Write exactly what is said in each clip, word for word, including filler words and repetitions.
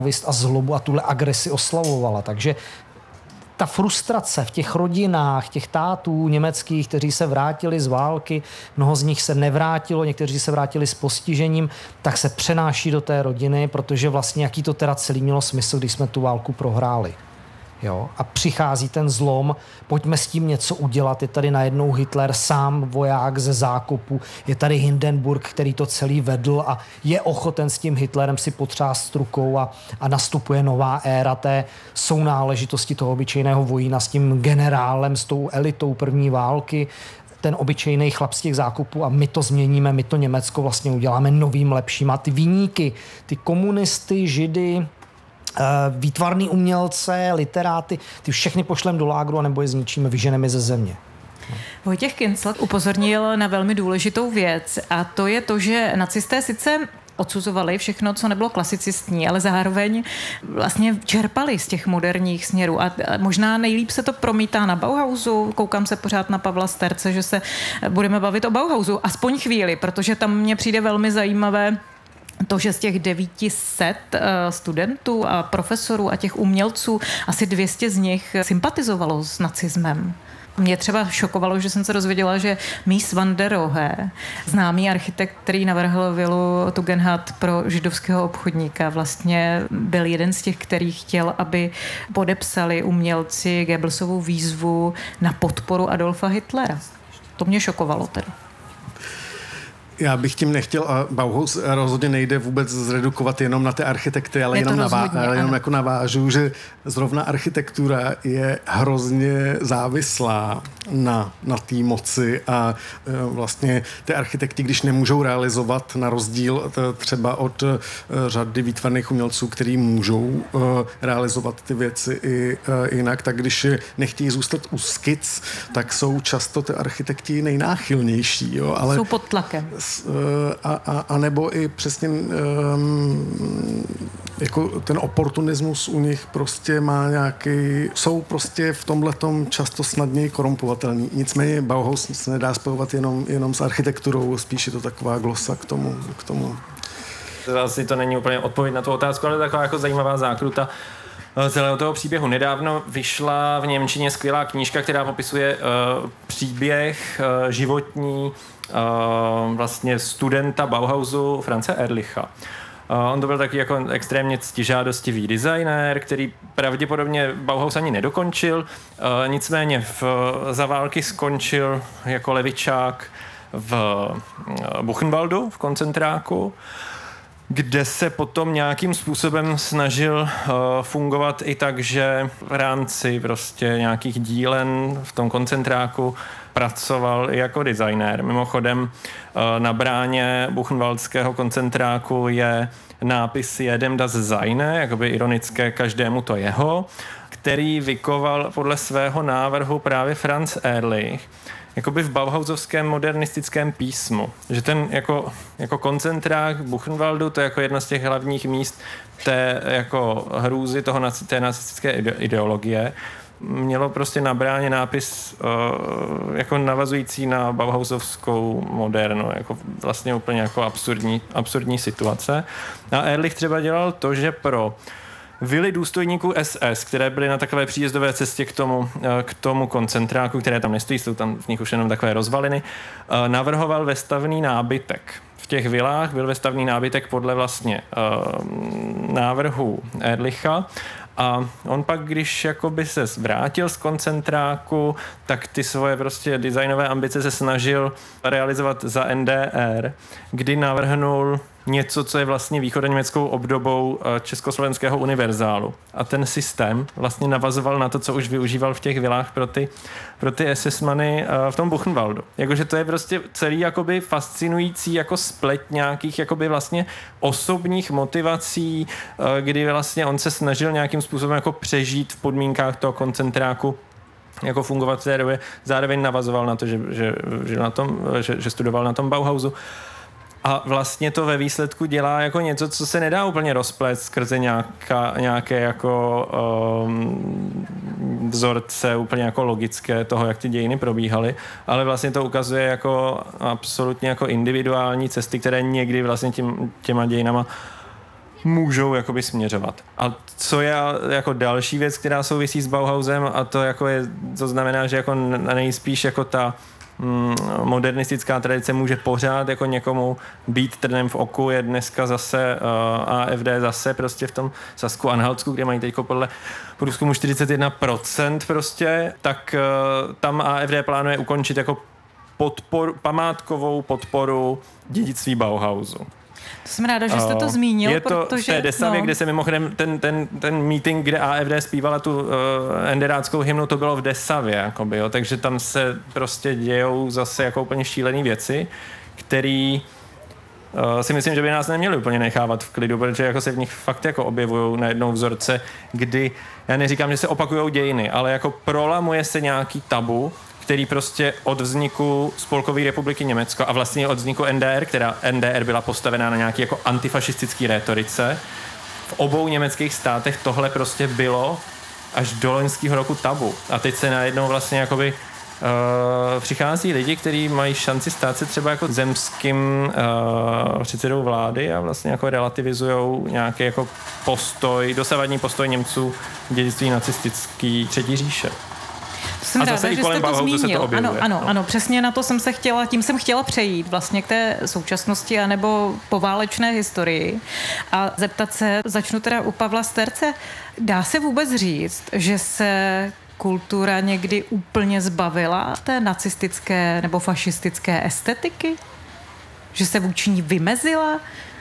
a zlobu a tuhle agresi oslavovala. Takže ta frustrace v těch rodinách, těch tátů německých, kteří se vrátili z války, mnoho z nich se nevrátilo, někteří se vrátili s postižením, tak se přenáší do té rodiny, protože vlastně jaký to teda celý mělo smysl, když jsme tu válku prohráli. Jo? A přichází ten zlom, pojďme s tím něco udělat. Je tady najednou Hitler, sám voják ze zákopu, je tady Hindenburg, který to celý vedl a je ochoten s tím Hitlerem si potřást rukou a, a nastupuje nová éra té sounáležitosti toho obyčejného vojína s tím generálem, s tou elitou první války, ten obyčejný chlap z těch zákupů a my to změníme, my to Německo vlastně uděláme novým, lepším. A ty viníky, ty komunisty, židy, výtvarný umělce, literáty, ty všechny pošlem do lágru a nebo je zničíme, vyženeme ze země. Vojtěch Kincl upozornil na velmi důležitou věc a to je to, že nacisté sice odsuzovali všechno, co nebylo klasicistní, ale zároveň vlastně čerpali z těch moderních směrů a možná nejlíp se to promítá na Bauhausu. Koukám se pořád na Pavla Sterce, že se budeme bavit o Bauhausu aspoň chvíli, protože tam mně přijde velmi zajímavé to, že z těch devět set studentů a profesorů a těch umělců asi dvě stě z nich sympatizovalo s nacismem. Mě třeba šokovalo, že jsem se dozvěděla, že Mies van der Rohe, známý architekt, který navrhl vilu Tugendhat pro židovského obchodníka, vlastně byl jeden z těch, který chtěl, aby podepsali umělci Goebbelsovu výzvu na podporu Adolfa Hitlera. To mě šokovalo teda. Já bych tím nechtěl, a Bauhaus rozhodně nejde vůbec zredukovat jenom na ty architekty, ale jenom, rozhodně, navá, ale jenom jako navážu, že zrovna architektura je hrozně závislá na, na té moci a e, vlastně ty architekti, když nemůžou realizovat na rozdíl t, třeba od e, řady výtvarných umělců, který můžou e, realizovat ty věci i e, jinak, tak když nechtějí zůstat u skic, tak jsou často ty architekti nejnáchylnější. Jo, ale jsou pod tlakem. A, a, a nebo i přesně um, jako ten oportunismus u nich prostě má nějaký, jsou prostě v tomhletom často snadněji korumpovatelní. Nicméně Bauhaus se nedá spojovat jenom, jenom s architekturou, spíš je to taková glosa k tomu. K tomu. Asi to není úplně odpověď na tu otázku, ale taková jako zajímavá zákruta celého toho příběhu. Nedávno vyšla v němčině skvělá knížka, která popisuje uh, příběh uh, životní uh, vlastně studenta Bauhausu Franze Ehrlicha. Uh, on to byl taky jako extrémně ctižádostivý designér, který pravděpodobně Bauhaus ani nedokončil, uh, nicméně v, za války skončil jako levičák v uh, Buchenwaldu, v koncentráku, kde se potom nějakým způsobem snažil uh, fungovat i tak, že v rámci prostě nějakých dílen v tom koncentráku pracoval i jako designér. Mimochodem uh, na bráně buchenwaldského koncentráku je nápis Jedem das Seine, jakoby ironické každému to jeho, který vykoval podle svého návrhu právě Franz Ehrlich, jakoby v bauhausovském modernistickém písmu. Že ten jako, jako koncentrák Buchenwaldu, to je jako jedno z těch hlavních míst té jako hrůzy toho, té nacistické ideologie, mělo prostě na bráně nápis uh, jako navazující na bauhausovskou modernu, jako vlastně úplně jako absurdní, absurdní situace. A Ehrlich třeba dělal to, že pro vily důstojníků S S, které byly na takové příjezdové cestě k tomu, k tomu koncentráku, které tam nestojí, jsou tam v nich už jenom takové rozvaliny, navrhoval vestavný nábytek. V těch vilách byl vestavný nábytek podle vlastně uh, návrhu Ehrlicha. A on pak, když jakoby se vrátil z koncentráku, tak ty svoje prostě designové ambice se snažil realizovat za N D R, kdy navrhnul něco, co je vlastně východoněmeckou obdobou československého univerzálu. A ten systém vlastně navazoval na to, co už využíval v těch vilách pro ty, pro ty es es many v tom Buchenwaldu. Jakože to je prostě celý jakoby fascinující jako splet nějakých jakoby vlastně osobních motivací, kdy vlastně on se snažil nějakým způsobem jako přežít v podmínkách toho koncentráku, jako fungovat v té době. Zároveň navazoval na to, že, že, že, na tom, že, že studoval na tom Bauhausu. A vlastně to ve výsledku dělá jako něco, co se nedá úplně rozplést skrze nějaká, nějaké jako um, vzorce úplně jako logické toho, jak ty dějiny probíhaly, ale vlastně to ukazuje jako absolutně jako individuální cesty, které někdy vlastně tím, těma dějinama můžou jakoby směřovat. A co je jako další věc, která souvisí s Bauhausem, a to jako je, to znamená, že jako nejspíš jako ta mm, modernistická tradice může pořád jako někomu být trnem v oku, je dneska zase uh, A F D zase prostě v tom Sasku-Anhaltsku, kde mají teďko podle průzkumu čtyřicet jedna procent prostě, tak uh, tam A F D plánuje ukončit jako podporu, památkovou podporu dědictví Bauhausu. To jsem ráda, že jste to zmínil, je to protože... v té Desavě, no. kde se mimochodem ten, ten, ten meeting, kde A F D zpívala tu uh, enderáckou hymnu, to bylo v Desavě, jakoby, jo, takže tam se prostě dějou zase jako úplně šílený věci, který uh, si myslím, že by nás neměli úplně nechávat v klidu, protože jako se v nich fakt jako objevují najednou vzorce, kdy, já neříkám, že se opakujou dějiny, ale jako prolamuje se nějaký tabu, který prostě od vzniku Spolkové republiky Německo a vlastně od vzniku N D R, která N D R byla postavená na nějaký jako antifašistický rétorice, v obou německých státech tohle prostě bylo až do loňského roku tabu. A teď se najednou vlastně jakoby uh, přichází lidi, kteří mají šanci stát se třeba jako zemským uh, předsedou vlády a vlastně jako relativizujou nějaký jako postoj, dosavadní postoj Němců v dědictví nacistický Třetí říše. Jsem a ráda, zase že i kolem jste to Bauhausu zmínil. Se to objevuje. Ano, ano, no. ano, přesně na to jsem se chtěla, tím jsem chtěla přejít vlastně k té současnosti anebo poválečné historii a zeptat se, začnu teda u Pavla Sterce, dá se vůbec říct, že se kultura někdy úplně zbavila té nacistické nebo fašistické estetiky? Že se vůči ní vymezila?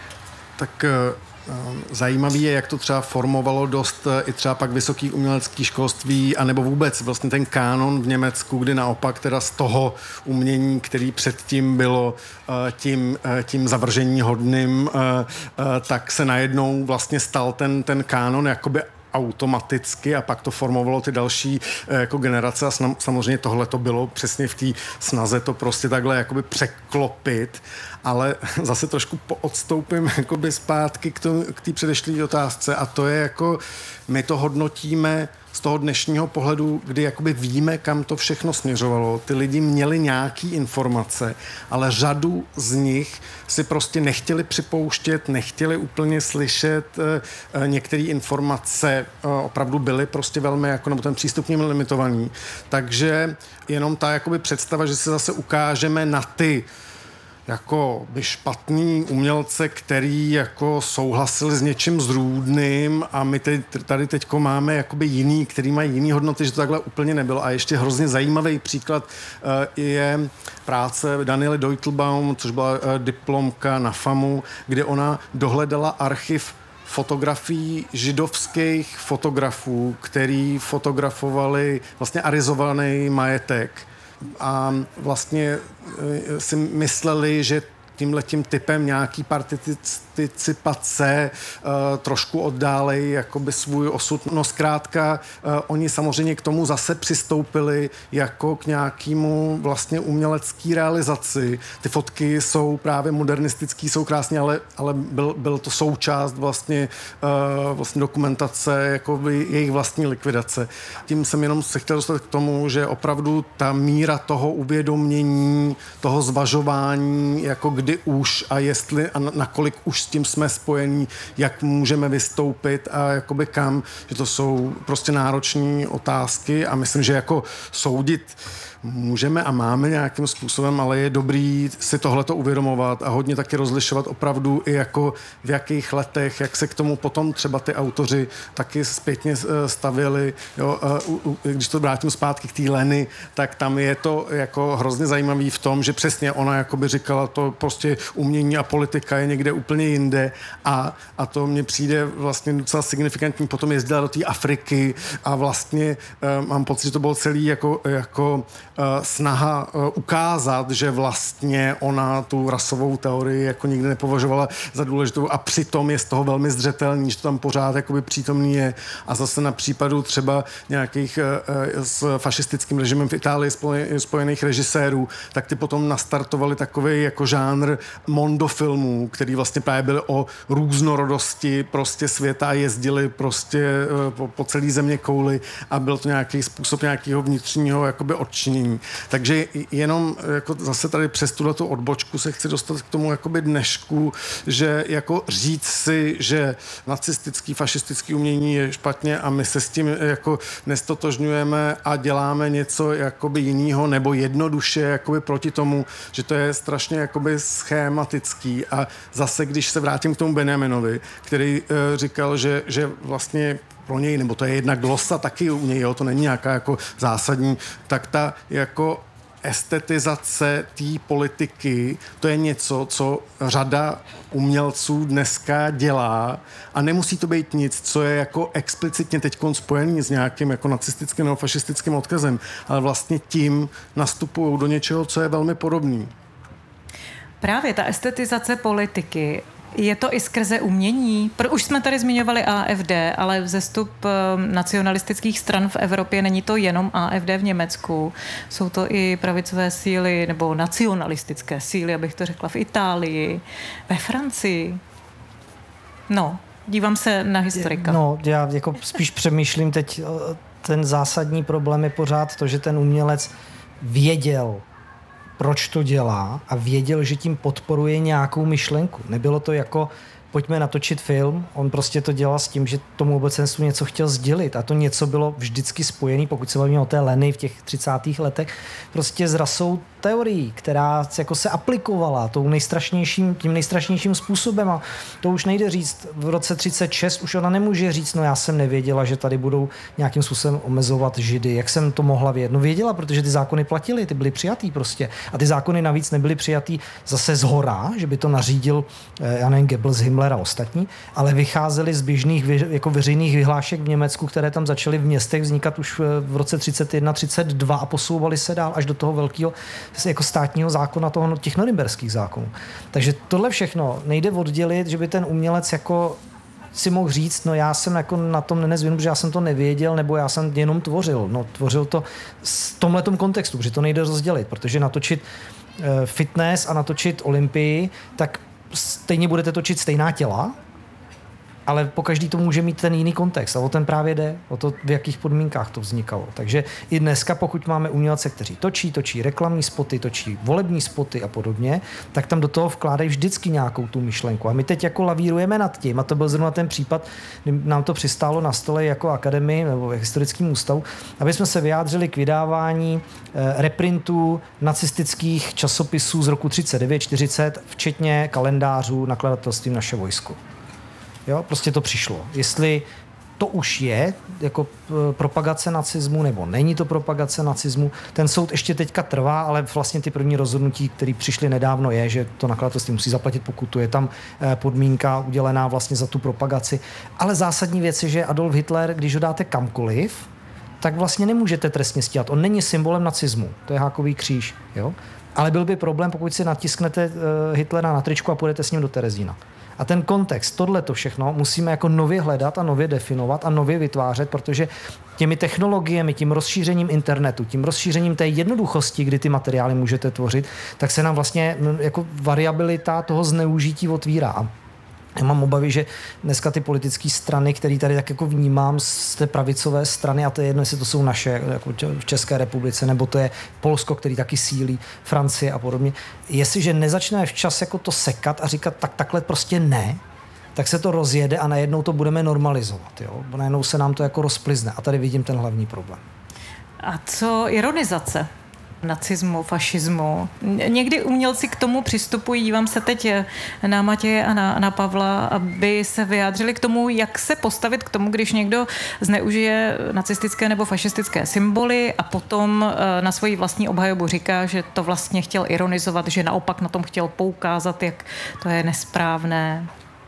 Tak zajímavý je, jak to třeba formovalo dost i třeba pak vysoký umělecký školství, anebo vůbec vlastně ten kánon v Německu, kdy naopak teda z toho umění, který předtím bylo tím, tím zavržení hodným, tak se najednou vlastně stal ten, ten kánon jakoby automaticky a pak to formovalo ty další jako generace a samozřejmě tohle to bylo přesně v té snaze to prostě takhle jakoby překlopit, ale zase trošku odstoupím jakoby zpátky k té předešlé otázce a to je jako, my to hodnotíme z toho dnešního pohledu, kdy jakoby víme, kam to všechno směřovalo. Ty lidi měli nějaký informace, ale řadu z nich si prostě nechtěli připouštět, nechtěli úplně slyšet. Některé informace opravdu byly prostě velmi jako, nebo ten přístup k nim limitovaný. Takže jenom ta jakoby představa, že se zase ukážeme na ty jako by špatný umělce, který jako souhlasili s něčím zrůdným a my teď, tady teďko máme jakoby jiný, který mají jiný hodnoty, že to takhle úplně nebylo. A ještě hrozně zajímavý příklad uh, je práce Daniely Deutelbaum, což byla uh, diplomka na FAMu, kde ona dohledala archiv fotografií židovských fotografů, který fotografovali vlastně arizovaný majetek. A vlastně si mysleli, že tímhletím typem nějaký participace uh, trošku oddálej jakoby svůj osud. No zkrátka, uh, oni samozřejmě k tomu zase přistoupili jako k nějakému vlastně umělecký realizaci. Ty fotky jsou právě modernistický, jsou krásně, ale, ale byl, byl to součást vlastně, uh, vlastně dokumentace jakoby jejich vlastní likvidace. Tím jsem jenom se chtěl dostat k tomu, že opravdu ta míra toho uvědomění, toho zvažování, jako kdy už a jestli a nakolik už s tím jsme spojení, jak můžeme vystoupit a jakoby kam, že to jsou prostě náročné otázky a myslím, že jako soudit můžeme a máme nějakým způsobem, ale je dobrý si tohleto uvědomovat a hodně taky rozlišovat opravdu i jako v jakých letech, jak se k tomu potom třeba ty autoři taky zpětně stavěli. Jo, když to vrátím zpátky k té Leny, tak tam je to jako hrozně zajímavý v tom, že přesně ona jakoby říkala, to prostě umění a politika je někde úplně jinde a, a to mně přijde vlastně docela signifikantní. Potom jezdila do té Afriky a vlastně uh, mám pocit, že to bylo celý jako, jako snaha ukázat, že vlastně ona tu rasovou teorii jako nikdy nepovažovala za důležitou a přitom je z toho velmi zřetelný, že to tam pořád jakoby přítomný je. A zase na případu třeba nějakých s fašistickým režimem v Itálii spojených režisérů, tak ty potom nastartovali takový jako žánr žánr mondofilmů, který vlastně právě byly o různorodosti prostě světa a jezdili prostě po, po celé země kouli a byl to nějaký způsob nějakého vnitřního jakoby odčinění. Takže jenom jako zase tady přes tuhletu odbočku se chci dostat k tomu jakoby dnešku, že jako říct si, že nacistický, fašistický umění je špatně a my se s tím jako nestotožňujeme a děláme něco jakoby jinýho nebo jednoduše jakoby proti tomu, že to je strašně jakoby schématický. A zase, když se vrátím k tomu Benjaminovi, který e, říkal, že, že vlastně pro něj, nebo to je jedna glosa taky u něj, jo, to není nějaká jako zásadní, tak ta jako estetizace té politiky, to je něco, co řada umělců dneska dělá a nemusí to být nic, co je jako explicitně teď spojený s nějakým jako nacistickým nebo fašistickým odkazem, ale vlastně tím nastupují do něčeho, co je velmi podobný. Právě ta estetizace politiky, je to i skrze umění? Už jsme tady zmiňovali A F D, ale vzestup nacionalistických stran v Evropě není to jenom A F D v Německu. Jsou to i pravicové síly nebo nacionalistické síly, abych to řekla, v Itálii, ve Francii. No, dívám se na historika. No, já jako spíš přemýšlím teď, ten zásadní problém je pořád to, že ten umělec věděl, proč to dělá a věděl, že tím podporuje nějakou myšlenku. Nebylo to jako, pojďme natočit film, on prostě to dělal s tím, že tomu obecenstvu něco chtěl sdělit a to něco bylo vždycky spojené, pokud se bavíme o té Leny v těch třicátých letech, prostě s rasou teorií, která jako se aplikovala tou nejstrašnějším, tím nejstrašnějším způsobem a to už nejde říct. V roce třicet šest už ona nemůže říct, no já jsem nevěděla, že tady budou nějakým způsobem omezovat Židy. Jak jsem to mohla vědět? No věděla, protože ty zákony platily, ty byly přijatý prostě. A ty zákony navíc nebyly přijatý zase zhora, že by to nařídil, já nevím, Goebbels, Himmler a ostatní, ale vycházely z běžných jako veřejných vyhlášek v Německu, které tam začaly v městech vznikat už v roce třicet jedna třicet dva a posouvaly se dál až do toho velkého jako státního zákona, toho, těch norimberských zákonů. Takže tohle všechno nejde oddělit, že by ten umělec jako si mohl říct, no já jsem jako na tom nezvinu, protože já jsem to nevěděl, nebo já jsem jenom tvořil. No tvořil to v tomhletom kontextu, protože to nejde rozdělit, protože natočit uh, fitness a natočit Olympii, tak stejně budete točit stejná těla, ale po každý to může mít ten jiný kontext. A o ten právě jde, o to, v jakých podmínkách to vznikalo. Takže i dneska, pokud máme umělce, kteří točí, točí reklamní spoty, točí volební spoty a podobně, tak tam do toho vkládají vždycky nějakou tu myšlenku. A my teď jako lavírujeme nad tím, a to byl zrovna ten případ, kdy nám to přistálo na stole jako akademii nebo historickým ústavu, aby jsme se vyjádřili k vydávání eh, reprintů nacistických časopisů z roku třicet devět čtyřicet, včetně kalendářů nakladatelstvím Naše vojsko. Jo, prostě to přišlo. Jestli to už je jako propagace nacismu, nebo není to propagace nacismu, ten soud ještě teďka trvá, ale vlastně ty první rozhodnutí, které přišly nedávno, je, že to nakladatelství musí zaplatit pokutu. Je tam podmínka udělená vlastně za tu propagaci. Ale zásadní věc je, že Adolf Hitler, když ho dáte kamkoliv, tak vlastně nemůžete trestně stíhat. On není symbolem nacismu. To je hákový kříž. Jo? Ale byl by problém, pokud si natisknete Hitlera na tričku a půjdete s ním do Terezína. A ten kontext, tohleto všechno musíme jako nově hledat a nově definovat a nově vytvářet, protože těmi technologiemi, tím rozšířením internetu, tím rozšířením té jednoduchosti, kdy ty materiály můžete tvořit, tak se nám vlastně jako variabilita toho zneužití otvírá. Já mám obavy, že dneska ty politické strany, které tady tak jako vnímám z té pravicové strany, a to je jedno, jestli to jsou naše jako v České republice, nebo to je Polsko, který taky sílí, Francie a podobně. Jestliže nezačneme včas jako to sekat a říkat tak takhle prostě ne, tak se to rozjede a najednou to budeme normalizovat. Jo? Najednou se nám to jako rozplizne. A tady vidím ten hlavní problém. A co ironizace nacismu, fašismu? Někdy umělci k tomu přistupují, dívám se teď na Matěje a na, na Pavla, aby se vyjádřili k tomu, jak se postavit k tomu, když někdo zneužije nacistické nebo fašistické symboly a potom na svoji vlastní obhajobu říká, že to vlastně chtěl ironizovat, že naopak na tom chtěl poukázat, jak to je nesprávné.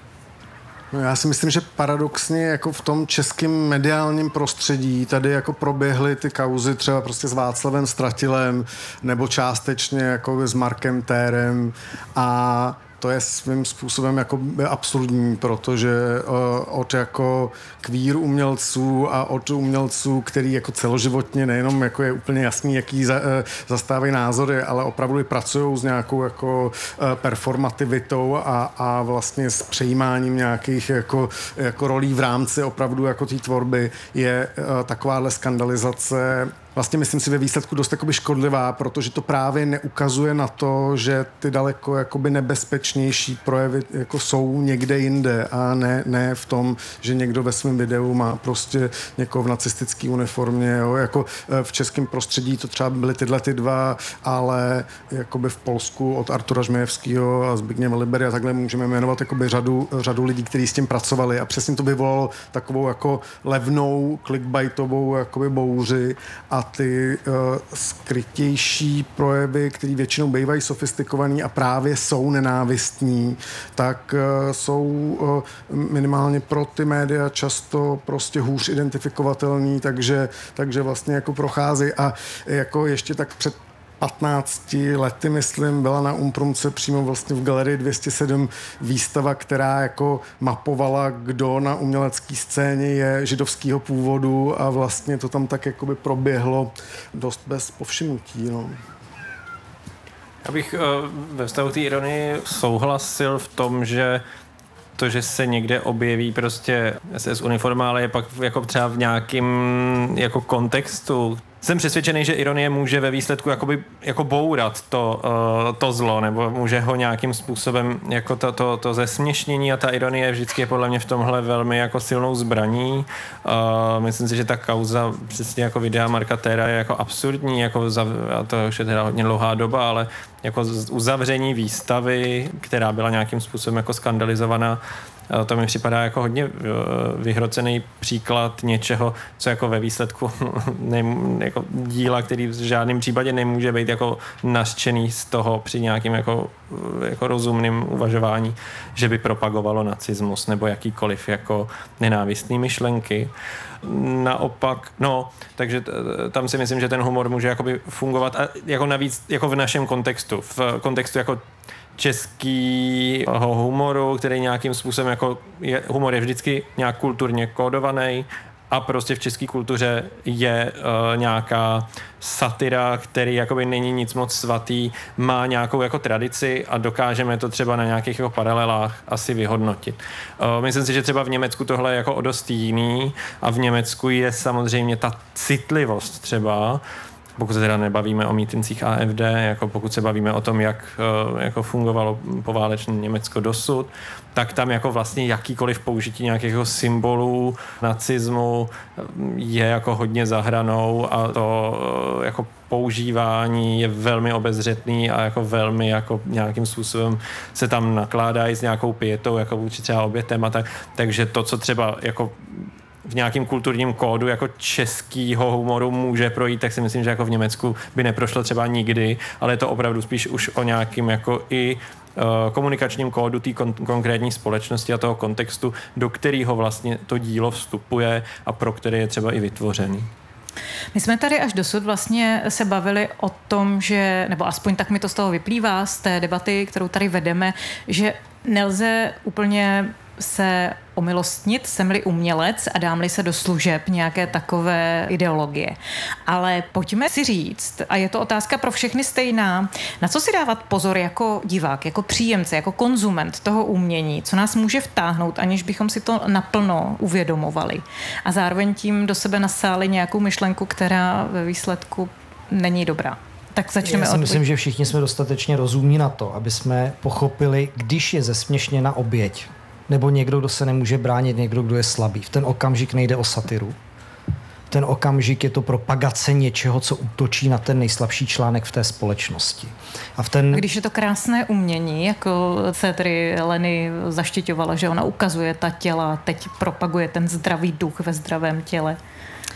No já si myslím, že paradoxně jako v tom českém mediálním prostředí tady jako proběhly ty kauzy třeba prostě s Václavem Stratilem nebo částečně jako s Markem Térem a to je svým způsobem jako absurdní, protože od jako queer umělců a od umělců, který jako celoživotně nejenom jako je úplně jasný, jaký za, zastávají názory, ale opravdu i pracují s nějakou jako performativitou a, a vlastně s přejímáním nějakých jako, jako rolí v rámci opravdu jako té tvorby, je takováhle skandalizace vlastně myslím si ve výsledku dost jakoby škodlivá, protože to právě neukazuje na to, že ty daleko jakoby nebezpečnější projevy jako jsou někde jinde a ne, ne v tom, že někdo ve svém videu má prostě někoho v nacistické uniformě. Jo. Jako v českém prostředí to třeba byly tyhle ty dva, ale jakoby v Polsku od Artura Žmejevského a Zbigněva Libery a takhle můžeme jmenovat jakoby řadu, řadu lidí, kteří s tím pracovali a přesně to vyvolalo takovou jako levnou clickbaitovou jakoby bouři a ty uh, skrytější projevy, které většinou bývají sofistikovaný a právě jsou nenávistní, tak uh, jsou uh, minimálně pro ty média často prostě hůř identifikovatelný, takže, takže vlastně jako prochází a jako ještě tak před patnácti lety, myslím, byla na Umprumce přímo vlastně v galerii dvě stě sedm výstava, která jako mapovala, kdo na umělecké scéně je židovského původu a vlastně to tam tak jakoby proběhlo dost bez povšimnutí. No. Já bych uh, ve vztahu té ironii souhlasil v tom, že to, že se někde objeví prostě S S uniforma, ale je pak jako třeba v nějakém jako kontextu. Jsem přesvědčený, že ironie může ve výsledku jakoby, jako bourat to, uh, to zlo, nebo může ho nějakým způsobem jako to, to, to zesměšnění a ta ironie vždycky je podle mě v tomhle velmi jako silnou zbraní. Uh, myslím si, že ta kauza přesně jako videa Marka Téra je jako absurdní, jako za, a to už je teda hodně dlouhá doba, ale jako uzavření výstavy, která byla nějakým způsobem jako skandalizovaná, to mi připadá jako hodně vyhrocený příklad něčeho, co jako ve výsledku ne, jako díla, který v žádném případě nemůže být jako nařčený z toho při nějakým jako, jako rozumným uvažování, že by propagovalo nacismus nebo jakýkoliv jako nenávistný myšlenky. Naopak, no, takže tam si myslím, že ten humor může jakoby fungovat a jako navíc jako v našem kontextu, v kontextu jako českého humoru, který nějakým způsobem jako je, humor je vždycky nějak kulturně kódovaný a prostě v české kultuře je uh, nějaká satira, který jakoby není nic moc svatý, má nějakou jako tradici a dokážeme to třeba na nějakých jako paralelách asi vyhodnotit. Uh, myslím si, že třeba v Německu tohle je jako o dost jiný a v Německu je samozřejmě ta citlivost třeba, pokud se teda nebavíme o mítincích A F D, jako pokud se bavíme o tom, jak jako fungovalo poválečné Německo dosud, tak tam jako vlastně jakýkoliv použití nějakých symbolů nacismu je jako hodně za hranou a to jako používání je velmi obezřetný a jako velmi jako nějakým způsobem se tam nakládají s nějakou pietou jako vůči třeba obětem a tak. Takže to, co třeba jako v nějakém kulturním kódu jako českýho humoru může projít, tak si myslím, že jako v Německu by neprošlo třeba nikdy, ale je to opravdu spíš už o nějakým jako i uh, komunikačním kódu té kon- konkrétní společnosti a toho kontextu, do kterého vlastně to dílo vstupuje a pro který je třeba i vytvořený. My jsme tady až dosud vlastně se bavili o tom, že, nebo aspoň tak mi to z toho vyplývá, z té debaty, kterou tady vedeme, že nelze úplně se omilostnit, jsem-li umělec a dám-li se do služeb nějaké takové ideologie. Ale pojďme si říct, a je to otázka pro všechny stejná, na co si dávat pozor jako divák, jako příjemce, jako konzument toho umění, co nás může vtáhnout, aniž bychom si to naplno uvědomovali. A zároveň tím do sebe nasáli nějakou myšlenku, která ve výsledku není dobrá. Tak začneme. Já si myslím, že všichni jsme dostatečně rozumní na to, aby jsme pochopili, když je zesměšněna oběť, nebo někdo, kdo se nemůže bránit, někdo, kdo je slabý. V ten okamžik nejde o satiru. V ten okamžik je to propagace něčeho, co útočí na ten nejslabší článek v té společnosti. A v ten... Když je to krásné umění, jako se tedy Leny zaštiťovala, že ona ukazuje ta těla, teď propaguje ten zdravý duch ve zdravém těle.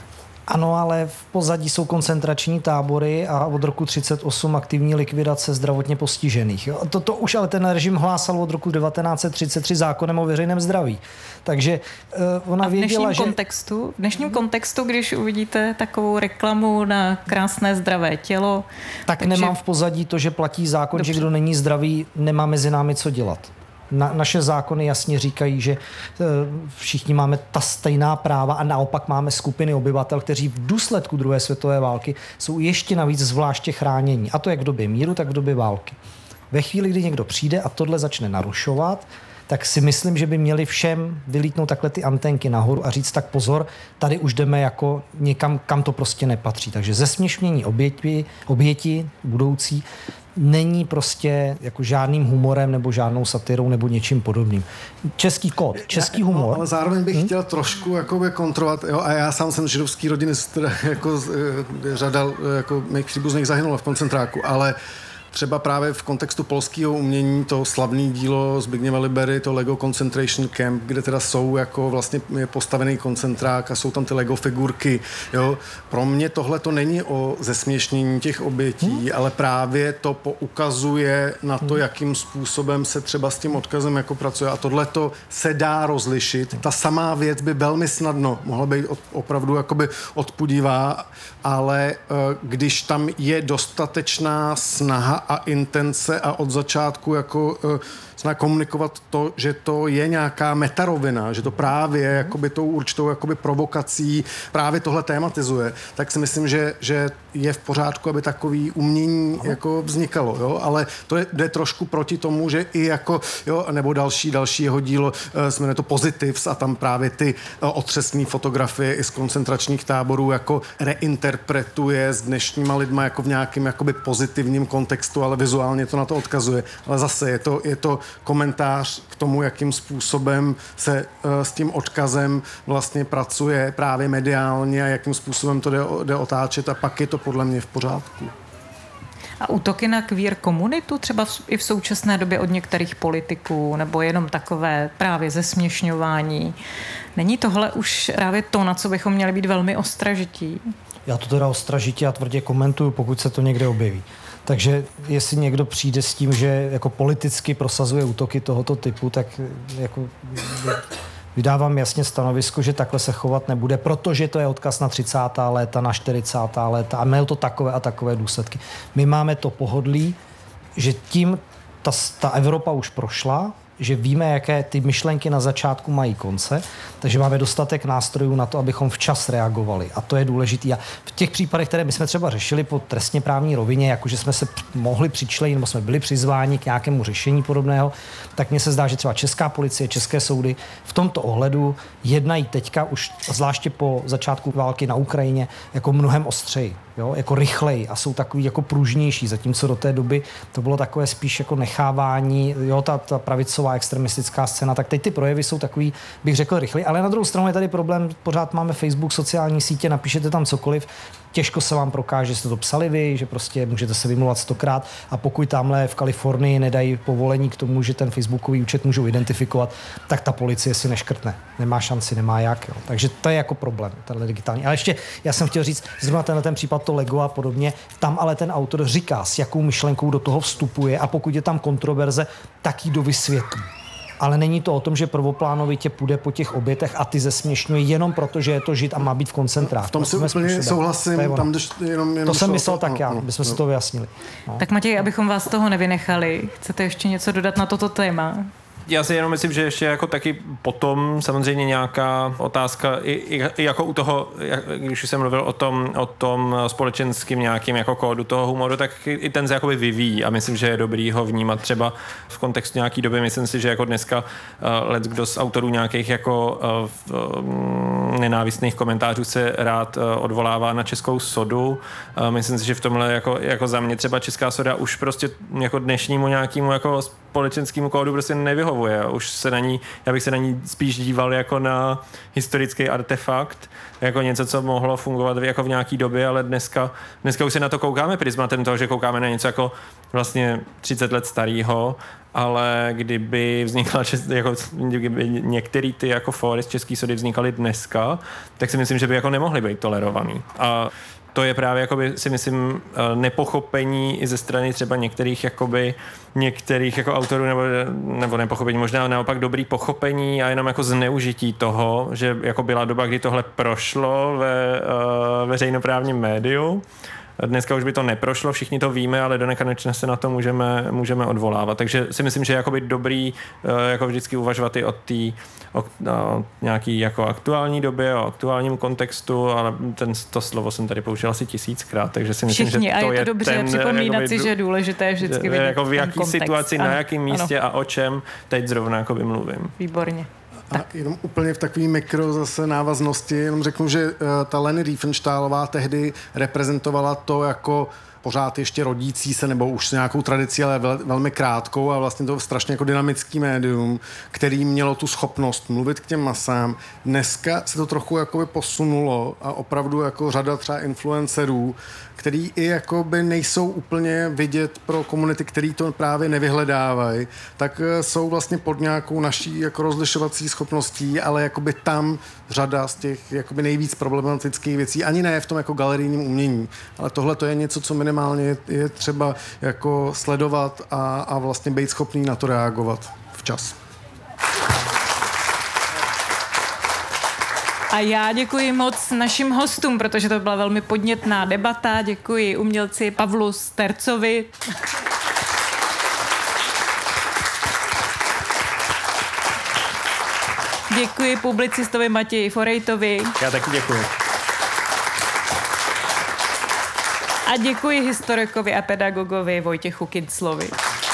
Ano, ale v pozadí jsou koncentrační tábory a od roku třicet osm aktivní likvidace zdravotně postižených. To, to už ale ten režim hlásal od roku devatenáct set třicet tři zákonem o veřejném zdraví. Takže uh, ona a v dnešním věděla, že... kontextu, v dnešním kontextu, když uvidíte takovou reklamu na krásné zdravé tělo... Tak takže... nemám v pozadí to, že platí zákon, Dobře. že kdo není zdravý, nemá mezi námi co dělat. Na, naše zákony jasně říkají, že všichni máme ta stejná práva a naopak máme skupiny obyvatel, kteří v důsledku druhé světové války jsou ještě navíc zvláště chránění. A to jak v době míru, tak v době války. Ve chvíli, kdy někdo přijde a tohle začne narušovat, tak si myslím, že by měli všem vylítnout takhle ty antenky nahoru a říct tak pozor, tady už jdeme jako někam, kam to prostě nepatří. Takže zesměšnění oběti, oběti budoucí není prostě jako žádným humorem nebo žádnou satirou nebo něčím podobným. Český kód, český já, humor. No, ale zároveň bych hmm? chtěl trošku jakoby kontrolovat, jo, a já sám jsem židovský rodiny, jako řada jako mých příbuzných zahynula v koncentráku, ale třeba právě v kontextu polského umění to slavné dílo Zbigniewa Libery, to Lego Concentration Camp, kde teda jsou jako vlastně je postavený koncentrák a jsou tam ty Lego figurky, jo. Pro mě tohle to není o zesměšnění těch obětí, hmm. ale právě to poukazuje na to, jakým způsobem se třeba s tím odkazem jako pracuje a tohle to se dá rozlišit. Ta samá věc by velmi snadno mohla být opravdu jakoby odpudivá, ale když tam je dostatečná snaha a intence a od začátku jako uh, komunikovat to, že to je nějaká metarovina, že to právě jakoby tou určitou jakoby provokací právě tohle tématizuje, tak si myslím, že, že je v pořádku, aby takový umění jako vznikalo, jo? Ale to je, jde trošku proti tomu, že i jako, jo, nebo další, další jeho dílo, uh, se jmenuje to Positives a tam právě ty uh, otřesné fotografie i z koncentračních táborů jako reinterpretuje s dnešníma lidma jako v nějakém jakoby pozitivním kontextu, ale vizuálně to na to odkazuje. Ale zase je to, je to komentář k tomu, jakým způsobem se uh, s tím odkazem vlastně pracuje právě mediálně a jakým způsobem to jde, jde otáčet a pak je to podle mě v pořádku. A útoky na queer komunitu třeba v, i v současné době od některých politiků nebo jenom takové právě zesměšňování. Není tohle už právě to, na co bychom měli být velmi ostražití? Já to teda ostražitě a tvrdě komentuju, pokud se to někde objeví. Takže jestli někdo přijde s tím, že jako politicky prosazuje útoky tohoto typu, tak jako vydávám jasně stanovisko, že takhle se chovat nebude, protože to je odkaz na třicátá léta, na čtyřicátá léta a mělo to takové a takové důsledky. My máme to pohodlí, že tím ta, ta Evropa už prošla, že víme, jaké ty myšlenky na začátku mají konce, takže máme dostatek nástrojů na to, abychom včas reagovali. A to je důležité. A v těch případech, které my jsme třeba řešili po trestně právní rovině, jakože jsme se mohli přičlenit, nebo jsme byli přizváni k nějakému řešení podobného, tak mně se zdá, že třeba česká policie, české soudy v tomto ohledu jednají teďka už zvláště po začátku války na Ukrajině jako mnohem ostřeji. Jo, jako rychleji a jsou takový jako pružnější, zatímco do té doby to bylo takové spíš jako nechávání, jo, ta, ta pravicová extremistická scéna, tak teď ty projevy jsou takový, bych řekl, rychlej, ale na druhou stranu je tady problém, pořád máme Facebook, sociální sítě, napíšete tam cokoliv, těžko se vám prokáže, že jste to psali vy, že prostě můžete se vymluvat stokrát a pokud tamhle v Kalifornii nedají povolení k tomu, že ten facebookový účet můžou identifikovat, tak ta policie si neškrtne. Nemá šanci, nemá jak. Jo. Takže to je jako problém, tenhle digitální. Ale ještě, já jsem chtěl říct, zrovna tenhle ten případ to Lego a podobně, tam ale ten autor říká, s jakou myšlenkou do toho vstupuje a pokud je tam kontroverze, tak ji dovysvětlí. Ale není to o tom, že prvoplánovitě půjde po těch obětech a ty zesměšňuje jenom proto, že je to žid a má být v koncentráku. V tom si úplně souhlasím. Tam jenom, jenom to jsem myslel to, tak no, já, no, bychom no. si to vyjasnili. No. Tak Matěj, abychom vás toho nevynechali, chcete ještě něco dodat na toto téma? Já si jenom myslím, že ještě jako taky potom samozřejmě nějaká otázka, i, i, i jako u toho, jak, když jsem mluvil o tom, o tom společenským nějakým jako kódu toho humoru, tak i, i ten se jakoby vyvíjí a myslím, že je dobrý ho vnímat třeba v kontextu nějaký doby. Myslím si, že jako dneska uh, leckdo z autorů nějakých jako uh, uh, nenávistných komentářů se rád uh, odvolává na českou sodu. Uh, myslím si, že v tomhle jako, jako za mě třeba česká soda už prostě jako dnešnímu nějakému jako společenskému kódu prostě nevyhovuje. Už se na ní, já bych se na ní spíš díval jako na historický artefakt, jako něco, co mohlo fungovat jako v nějaký době, ale dneska, dneska už se na to koukáme prismatem toho, že koukáme na něco jako vlastně třicet let starého ale kdyby vznikla, jako, kdyby některé ty jako fóry z České sody vznikaly dneska, tak si myslím, že by jako nemohly být tolerovaný. A to je právě, jakoby, si myslím, nepochopení i ze strany třeba některých, jakoby, některých jako autorů, nebo, nebo nepochopení, možná naopak dobrý pochopení a jenom jako zneužití toho, že jako byla doba, kdy tohle prošlo ve uh, veřejnoprávním médiu. Dneska už by to neprošlo, všichni to víme, ale do nekonečna se na to můžeme, můžeme odvolávat. Takže si myslím, že je jakoby dobrý jako vždycky uvažovat i o té o, o nějaký jako aktuální době, o aktuálním kontextu, ale ten, to slovo jsem tady použil asi tisíckrát, takže si myslím, všichni, že to a je to je dobře ten, připomínat jakoby, si, že je důležité vždycky vidět jako v jaký kontext. situaci, ano, na jakém místě ano. a o čem teď zrovna jakoby mluvím. Výborně. A jenom úplně v takový mikro zase návaznosti, jenom řeknu, že uh, ta Leni Riefenstahlová tehdy reprezentovala to jako pořád ještě rodící se, nebo už s nějakou tradicí, ale vel, velmi krátkou a vlastně to strašně jako dynamický médium, který mělo tu schopnost mluvit k těm masám. Dneska se to trochu jakoby posunulo a opravdu jako řada třeba influencerů, který i jakoby nejsou úplně vidět pro komunity, který to právě nevyhledávají, tak jsou vlastně pod nějakou naší jako rozlišovací schopností, ale jakoby tam řada z těch jakoby nejvíc problematických věcí, ani ne v tom jako galerijním umění, ale tohle to je něco, co minimálně je, je třeba jako sledovat a, a vlastně být schopný na to reagovat včas. A já děkuji moc našim hostům, protože to byla velmi podnětná debata. Děkuji umělci Pavlu Stercovi. Děkuji publicistovi Matěji Forejtovi. Já taky děkuji. A děkuji historikovi a pedagogovi Vojtěchu Kinclovi.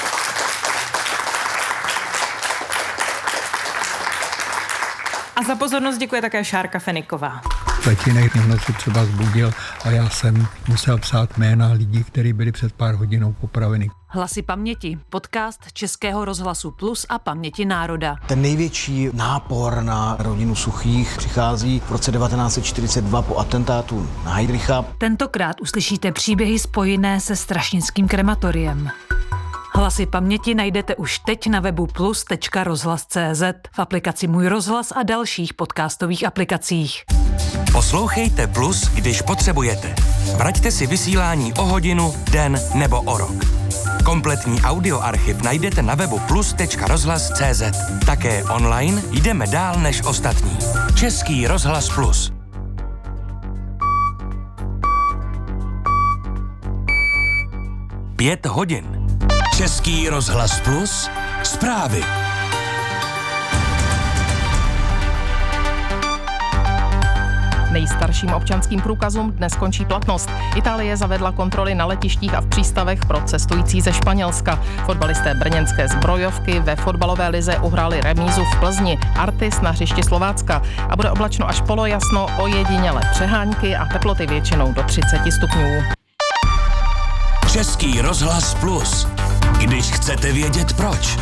A za pozornost děkuje také Šárka Feniková. Tatínek mě noci třeba zbudil a já jsem musel psát jména lidí, kteří byli před pár hodinou popraveni. Hlasy paměti, podcast Českého rozhlasu Plus a Paměti národa. Ten největší nápor na rodinu Suchých přichází v roce devatenáct set čtyřicet dva po atentátu na Heydricha. Tentokrát uslyšíte příběhy spojené se strašnickým krematoriem. Hlasy paměti najdete už teď na webu plus tečka rozhlas tečka cé zet, v aplikaci Můj rozhlas a dalších podcastových aplikacích. Poslouchejte Plus, když potřebujete. Vraťte si vysílání o hodinu, den nebo o rok. Kompletní audioarchiv najdete na webu plus tečka rozhlas tečka cé zet. Také online jdeme dál než ostatní. Český rozhlas Plus. Pět hodin. Český rozhlas Plus. Zprávy. Nejstarším občanským průkazům dnes končí platnost. Itálie zavedla kontroly na letištích a v přístavech pro cestující ze Španělska. Fotbalisté brněnské Zbrojovky ve fotbalové lize uhráli remízu v Plzni, Artis na hřišti Slovácka a bude oblačno až polojasno, ojedinělé přehánky a teploty většinou do třicet stupňů. Český rozhlas Plus. Když chcete vědět proč.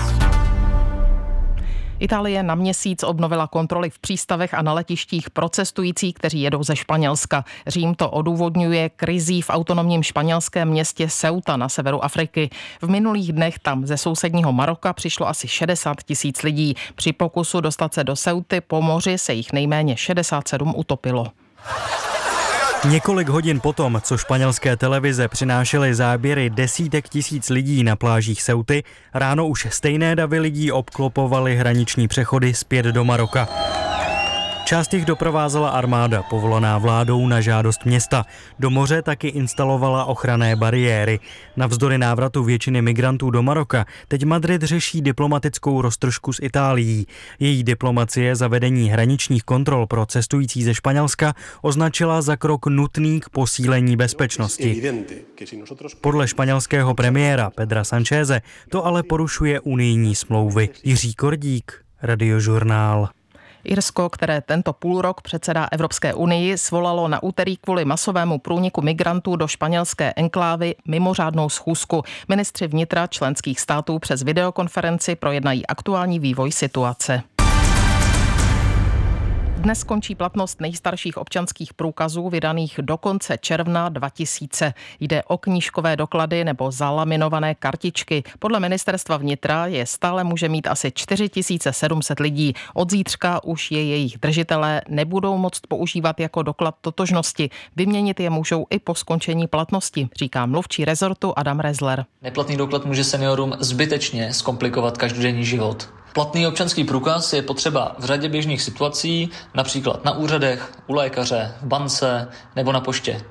Itálie na měsíc obnovila kontroly v přístavech a na letištích pro cestující, kteří jedou ze Španělska. Řím to odůvodňuje krizí v autonomním španělském městě Ceuta na severu Afriky. V minulých dnech tam ze sousedního Maroka přišlo asi šedesát tisíc lidí. Při pokusu dostat se do Ceuty po moři se jich nejméně šedesát sedm utopilo. Několik hodin potom, co španělské televize přinášely záběry desítek tisíc lidí na plážích Ceuty, ráno už stejné davy lidí obklopovaly hraniční přechody zpět do Maroka. Část jich doprovázela armáda, povolaná vládou na žádost města. Do moře taky instalovala ochranné bariéry. Navzdory návratu většiny migrantů do Maroka teď Madrid řeší diplomatickou roztržku s Itálií. Její diplomacie zavedení hraničních kontrol pro cestující ze Španělska označila za krok nutný k posílení bezpečnosti. Podle španělského premiéra Pedra Sancheze to ale porušuje unijní smlouvy. Jiří Kordík, Radiožurnál. Irsko, které tento půlrok předsedá Evropské unii, svolalo na úterý kvůli masovému průniku migrantů do španělské enklávy mimořádnou schůzku. Ministři vnitra členských států přes videokonferenci projednají aktuální vývoj situace. Dnes končí platnost nejstarších občanských průkazů vydaných do konce června dva tisíce. Jde o knížkové doklady nebo zalaminované kartičky. Podle ministerstva vnitra je stále může mít asi čtyři tisíce sedm set lidí. Od zítřka už je jejich držitelé nebudou moct používat jako doklad totožnosti. Vyměnit je můžou i po skončení platnosti, říká mluvčí rezortu Adam Rezler. Neplatný doklad může seniorům zbytečně zkomplikovat každodenní život. Platný občanský průkaz je potřeba v řadě běžných situací, například na úřadech, u lékaře, v bance nebo na poště.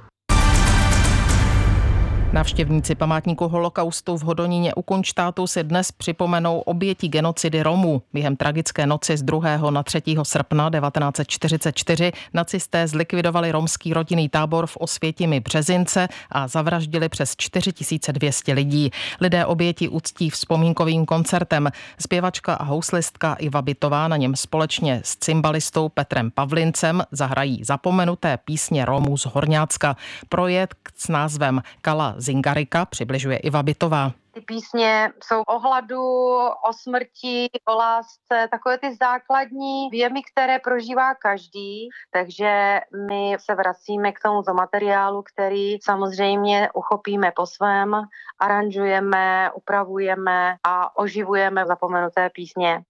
Návštěvníci památníku holokaustu v Hodoníně u Kunštátu si dnes připomenou oběti genocidy Romů. Během tragické noci z druhého na třetího srpna devatenáct set čtyřicet čtyři nacisté zlikvidovali romský rodinný tábor v Osvětimi Březince a zavraždili přes čtyři tisíce dvě stě lidí. Lidé oběti uctí vzpomínkovým koncertem. Zpěvačka a houslistka Iva Bitová na něm společně s cymbalistou Petrem Pavlincem zahrají zapomenuté písně Romů z Horňácka. Projekt s názvem Kala Zingarika přibližuje Iva Bitová. Ty písně jsou o hladu, o smrti, o lásce, takové ty základní věmy, které prožívá každý. Takže my se vracíme k tomuto materiálu, který samozřejmě uchopíme po svém, aranžujeme, upravujeme a oživujeme zapomenuté písně.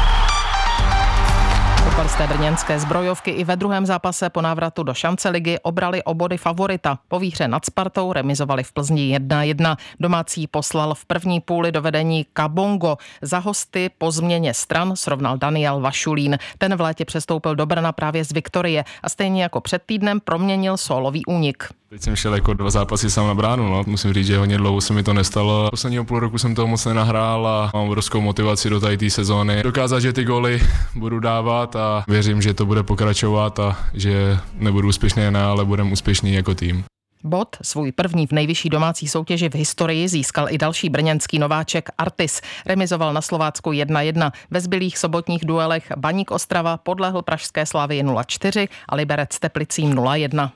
Fotbalisté brněnské zbrojovky i ve druhém zápase po návratu do šance ligy obrali o body favorita. Po výhře nad Spartou remizovali v Plzni jedna jedna. Domácí poslal v první půli do vedení Kabongo. Za hosty po změně stran srovnal Daniel Vašulín. Ten v létě přestoupil do Brna právě z Viktorie a stejně jako před týdnem proměnil sólový únik. Teď jsem šel jako dva zápasy sám na bránu, no. Musím říct, že hodně dlouho se mi to nestalo. Posledního půl roku jsem toho moc nenahrál a mám obrovskou motivaci do tady té sezóny. Dokázat, že ty góly budu dávat a věřím, že to bude pokračovat a že nebudu úspěšný jen, ale budeme úspěšný jako tým. Bod, svůj první v nejvyšší domácí soutěži v historii, získal i další brněnský nováček Artis. Remizoval na Slovácku jedna jedna. Ve zbylých sobotních duelech Baník Ostrava podlehl pražské Slavii nula čtyři a Liberec Teplicím nula jedna.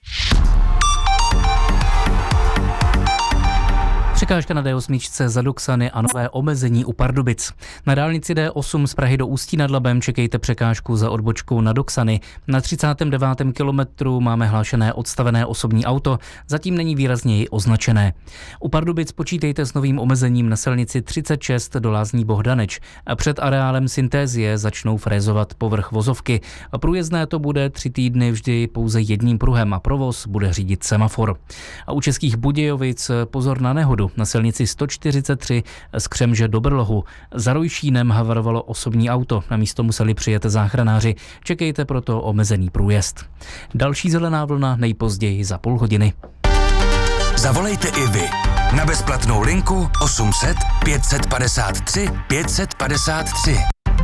Překážka na D osm za Duxany a nové omezení u Pardubic. Na dálnici D osm z Prahy do Ústí nad Labem čekejte překážku za odbočkou na Duxany. Na třicátém devátém kilometru máme hlášené odstavené osobní auto, zatím není výrazněji označené. U Pardubic počítejte s novým omezením na silnici třicet šest do Lázní Bohdaneč. A před areálem Syntézie začnou frézovat povrch vozovky. A průjezdné to bude tři týdny vždy pouze jedním pruhem a provoz bude řídit semafor. A u Českých Budějovic pozor na nehodu. Na silnici sto čtyřicet tři z Křemže do Brlohu. Za Rojšínem havarovalo osobní auto. Na místo museli přijet záchranáři. Čekejte proto omezený průjezd. Další zelená vlna nejpozději za půl hodiny. Zavolejte i vy na bezplatnou linku osm set pět set padesát tři pět set padesát tři.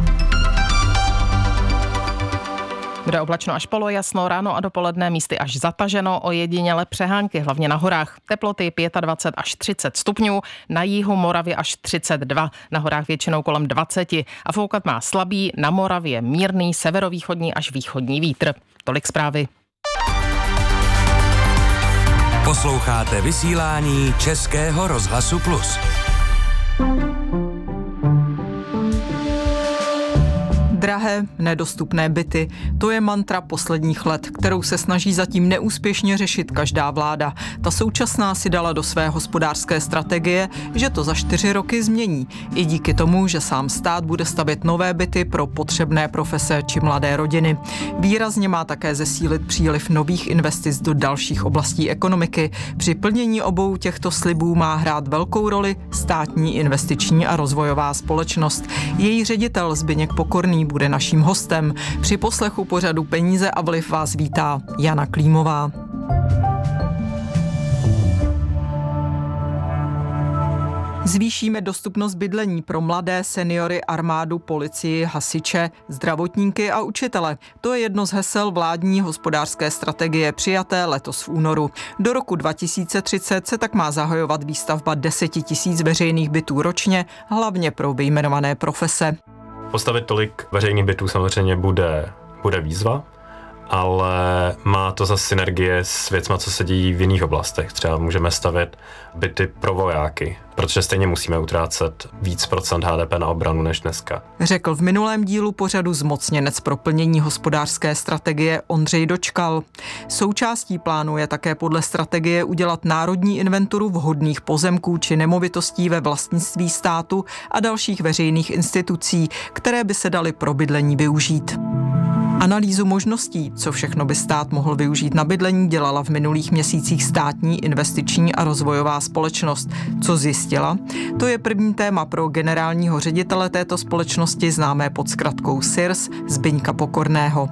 Bude oblačno až polojasno, ráno a dopoledne místy až zataženo, ojediněle přehánky, hlavně na horách. Teploty dvacet pět až třicet stupňů, na jihu Moravy až třicet dva, na horách většinou kolem dvacet a foukat má slabý, na Moravě mírný severovýchodní až východní vítr. Tolik zprávy. Posloucháte vysílání Českého rozhlasu Plus. Drahé, nedostupné byty, to je mantra posledních let, kterou se snaží zatím neúspěšně řešit každá vláda. Ta současná si dala do své hospodářské strategie, že to za čtyři roky změní. I díky tomu, že sám stát bude stavět nové byty pro potřebné profese či mladé rodiny. Výrazně má také zesílit příliv nových investic do dalších oblastí ekonomiky. Při plnění obou těchto slibů má hrát velkou roli státní investiční a rozvojová společnost. Její ředitel Zbyněk Pokorný bude naším hostem. Při poslechu pořadu Peníze a vliv vás vítá Jana Klímová. Zvýšíme dostupnost bydlení pro mladé, seniory, armádu, policii, hasiče, zdravotníky a učitele. To je jedno z hesel vládní hospodářské strategie přijaté letos v únoru. Do roku dva tisíce třicet se tak má zahajovat výstavba deset tisíc veřejných bytů ročně, hlavně pro vyjmenované profese. Postavit tolik veřejných bytů samozřejmě bude, bude výzva, ale má to zase synergie s věcma, co se dějí v jiných oblastech. Třeba můžeme stavět byty pro vojáky, protože stejně musíme utrácet víc procent H D P na obranu než dneska. Řekl v minulém dílu pořadu zmocněnec pro plnění hospodářské strategie Ondřej Dočkal. Součástí plánu je také podle strategie udělat národní inventuru vhodných pozemků či nemovitostí ve vlastnictví státu a dalších veřejných institucí, které by se daly pro bydlení využít. Analýzu možností, co všechno by stát mohl využít na bydlení, dělala v minulých měsících Státní investiční a rozvojová společnost. Co zjistila? To je první téma pro generálního ředitele této společnosti, známé pod zkratkou S I R S, Zbyňka Pokorného.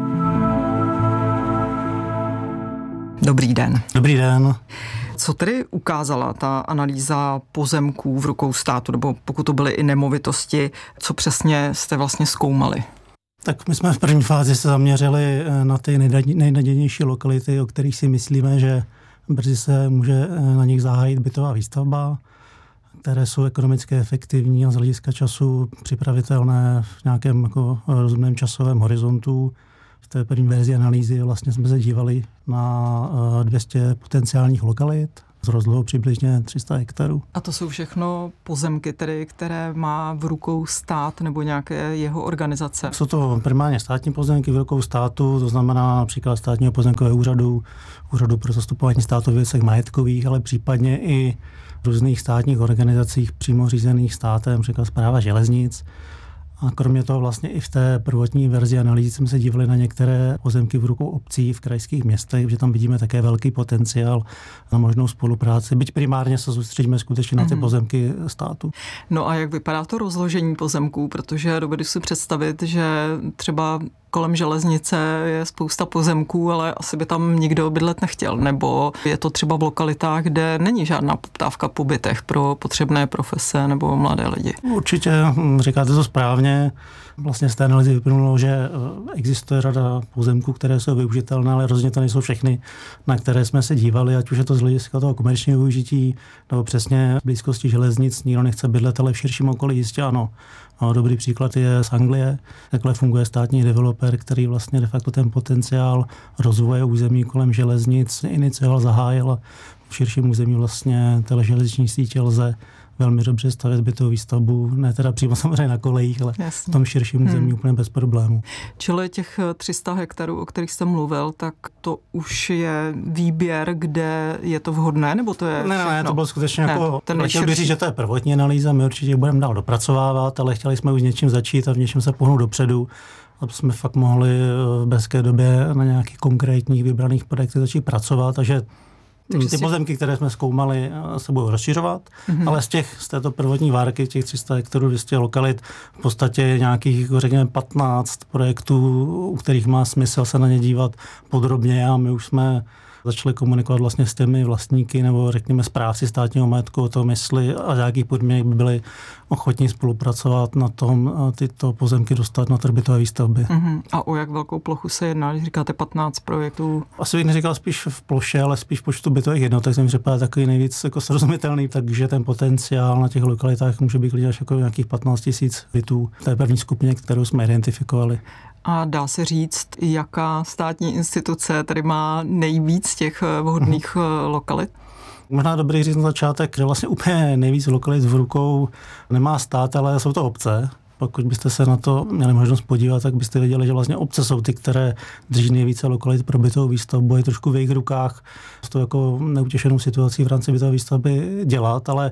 Dobrý den. Dobrý den. Co tedy ukázala ta analýza pozemků v rukou státu, nebo pokud to byly i nemovitosti, co přesně jste vlastně zkoumali? Tak my jsme v první fázi se zaměřili na ty nejnadějnější lokality, o kterých si myslíme, že brzy se může na nich zahájit bytová výstavba, které jsou ekonomicky efektivní a z hlediska času připravitelné v nějakém jako rozumném časovém horizontu. V té první verzi analýzy vlastně jsme se dívali na dvě stě potenciálních lokalit s rozlohou přibližně tři sta hektarů. A to jsou všechno pozemky, tedy, které má v rukou stát nebo nějaké jeho organizace? Jsou to primárně státní pozemky v rukou státu, to znamená například Státního pozemkového úřadu, Úřadu pro zastupování státu v věcech majetkových, ale případně i různých státních organizacích přímo řízených státem, například Správa železnic. A kromě toho vlastně i v té prvotní verzi analýzy jsme se dívali na některé pozemky v rukou obcí v krajských městech, že tam vidíme také velký potenciál na možnou spolupráci, byť primárně se soustředíme skutečně na ty pozemky státu. No a jak vypadá to rozložení pozemků, protože dovedu si představit, že třeba kolem železnice je spousta pozemků, ale asi by tam nikdo bydlet nechtěl, nebo je to třeba v lokalitách, kde není žádná poptávka po bytech pro potřebné profese nebo mladé lidi. Určitě, říkáte to správně. Vlastně z té analýzy vyplynulo, že existuje řada pozemků, které jsou využitelné, ale rozhodně to nejsou všechny, na které jsme se dívali, ať už je to z hlediska toho komerčního využití, nebo přesně v blízkosti železnic, nikdo nechce bydlet, ale v širším okolí jistě ano. A dobrý příklad je z Anglie. Takhle funguje státní developer, který vlastně de facto ten potenciál rozvoje území kolem železnic inicioval, zahájil a v širším území vlastně téhle železniční sítě lze velmi dobře stavět bytovou výstavbu, ne teda přímo samozřejmě na kolejích, ale Jasně. v tom širším území hmm. úplně bez problémů. Čili těch tři sta hektarů, o kterých jste mluvil, tak to už je výběr, kde je to vhodné, nebo to je Ne, všechno? ne, to bylo skutečně ne, jako, chtěl bych říct, že to je prvotní analýza, my určitě budeme dál dopracovávat, ale chtěli jsme už něčím začít a v něčem se pohnout dopředu, aby jsme fakt mohli v brzké době na nějakých konkrétních vybraných projektech začít pracovat, takže Takže ty si... pozemky, které jsme zkoumali, se budou rozšiřovat, mm-hmm. ale z těch, z této prvotní várky, těch tři sta hektarů, dvě stě lokalit, v podstatě nějakých, jako řekněme, patnáct projektů, u kterých má smysl se na ně dívat podrobně a my už jsme začali komunikovat vlastně s těmi vlastníky nebo řekněme správci státního majetku o tom, jestli a jakých podmínek by byli ochotní spolupracovat na tom tyto pozemky dostat na trh bytové výstavby. Uh-huh. A o jak velkou plochu se jedná, když říkáte patnáct projektů? Asi bych neříkal spíš v ploše, ale spíš v počtu bytových jednotek jsem řekl takový nejvíc jako srozumitelný, takže ten potenciál na těch lokalitách může být klidně až jako nějakých patnáct tisíc bytů v té první skupině, kterou jsme identifikovali. A dá se říct, jaká státní instituce tady má nejvíc těch vhodných uh-huh. lokalit? Možná dobrý říct na začátek, že vlastně úplně nejvíc lokalit v rukou nemá stát, ale jsou to obce. Pokud byste se na to měli možnost podívat, tak byste věděli, že vlastně obce jsou ty, které drží nejvíce lokalit pro bytovou výstavbu, je trošku v jejich rukách s tou jako neutěšenou situací v rámci bytové výstavby dělat, ale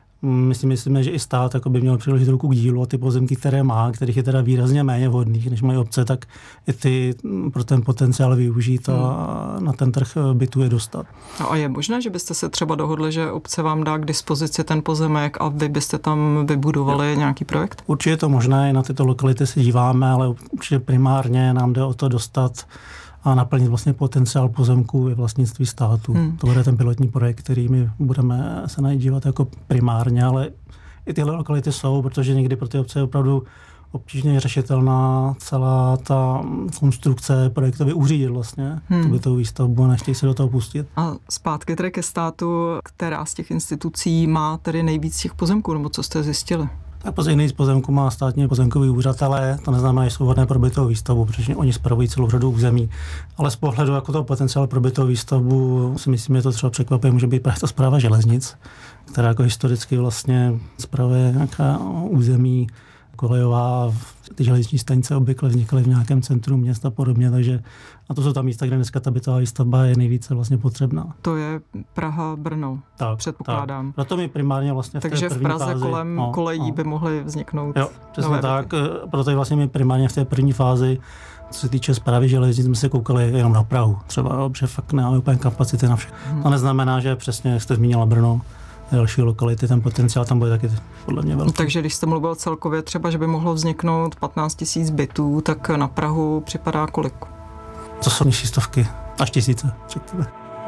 my si myslíme, že i stát jako by měl přiložit ruku k dílu a ty pozemky, které má, kterých je teda výrazně méně vhodných, než mají obce, tak i ty pro ten potenciál využít a hmm. na ten trh bytu je dostat. A je možné, že byste se třeba dohodli, že obce vám dá k dispozici ten pozemek a vy byste tam vybudovali nějaký projekt? Určitě je to možné, na tyto lokality se díváme, ale určitě primárně nám jde o to dostat a naplnit vlastně potenciál pozemků ve vlastnictví státu. Hmm. To bude ten pilotní projekt, který my budeme se na něj dívat jako primárně, ale i tyhle lokality jsou, protože někdy pro ty obce je opravdu obtížně řešitelná celá ta konstrukce projektově uřídit vlastně hmm. tu bytovou výstavbu a nechtějí se do toho pustit. A zpátky tedy ke státu, která z těch institucí má tedy nejvíc těch pozemků, nebo co jste zjistili? Tak později nejvíc pozemku má státní pozemkový úřad, ale to neznamená, že jsou vhodné pro bytovou výstavbu, protože oni spravují celou řadu území. Ale z pohledu jako toho potenciálu pro bytovou výstavbu si myslím, že to třeba překvapuje, může být právě ta správa železnic, která jako historicky vlastně spravuje nějaká území kolejová, ty železniční stanice obvykle vznikaly v nějakém centru města a podobně, takže a to jsou tam místa, kde dneska ta bytová výstavba je nejvíce vlastně potřebná. To je Praha, Brno, tak, předpokládám. Tak. Proto mi primárně vlastně v Takže té v Praze fázi, kolem no, kolejí no. by mohly vzniknout. Jo, přesně tak. Proto vlastně mi primárně v té první fázi, co se týče správy železnic, jsme se koukali jenom na Prahu. Třeba, že fakt nemáme úplně kapacity na všechno. Hmm. To neznamená, že přesně, jak jste zmínila Brno, další lokality, ten potenciál tam bude taky podle mě velký. Takže když jste mluvil celkově třeba, že by mohlo vzniknout patnáct tisíc bytů, tak na Prahu připadá kolik? To jsou nižší stovky, až tisíce, řekněme.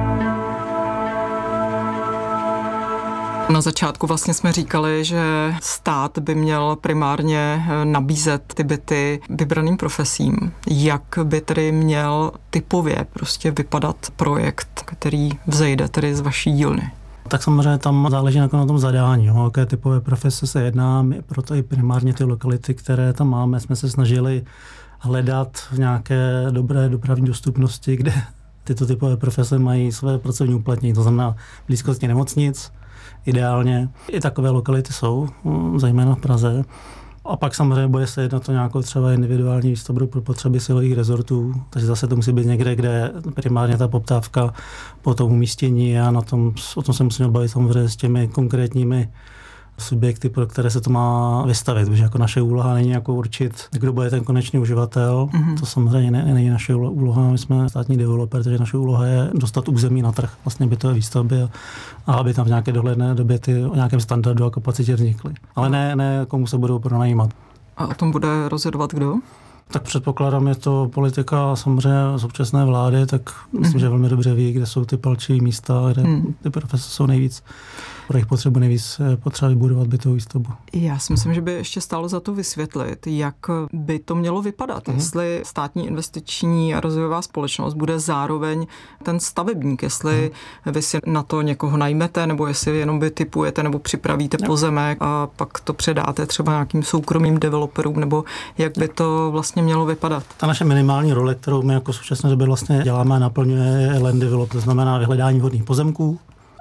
Na začátku vlastně jsme říkali, že stát by měl primárně nabízet ty byty vybraným profesím. Jak by tedy měl typově prostě vypadat projekt, který vzejde tedy z vaší dílny? Tak samozřejmě tam záleží na tom zadání, o jaké typové profese se jedná. My proto i primárně ty lokality, které tam máme, jsme se snažili hledat v nějaké dobré dopravní dostupnosti, kde tyto typové profese mají své pracovní uplatnění, to znamená blízkosti nemocnic, ideálně. I takové lokality jsou, zejména v Praze. A pak samozřejmě bude se jednat o nějakou třeba individuální výstavbu pro potřeby silových rezortů, takže zase to musí být někde, kde primárně ta poptávka po tom umístění a na tom, o tom se musíme bavit samozřejmě s těmi konkrétními subjekty, pro které se to má vystavit, protože jako naše úloha není jako určit, kdo bude ten konečný uživatel, mm-hmm. to samozřejmě není naše úloha, my jsme státní developer, takže naše úloha je dostat území na trh, vlastně bytové výstavby a, a aby tam v nějaké dohledné době ty o nějakém standardu a kapacitě vznikly. Ale ne, ne komu se budou pronajímat. A o tom bude rozhodovat kdo? Tak předpokládám, je to politika samozřejmě současné vlády, tak myslím, mm. že velmi dobře ví, kde jsou ty palčivé místa, kde mm. ty profese jsou nejvíc, pro jejich potřebu nejvíc potřeba vybudovat bytovou výstavbu. Já si myslím, že by ještě stálo za to vysvětlit, jak by to mělo vypadat, mm. jestli státní investiční a rozvojová společnost bude zároveň ten stavebník, jestli mm. vy si na to někoho najmete, nebo jestli jenom vy typujete nebo připravíte no. pozemek a pak to předáte třeba nějakým soukromým developerům, nebo jak by to vlastně mělo vypadat. Ta naše minimální role, kterou my jako v současné době vlastně děláme, naplňuje land develop, to znamená vyhledání vhodných pozemků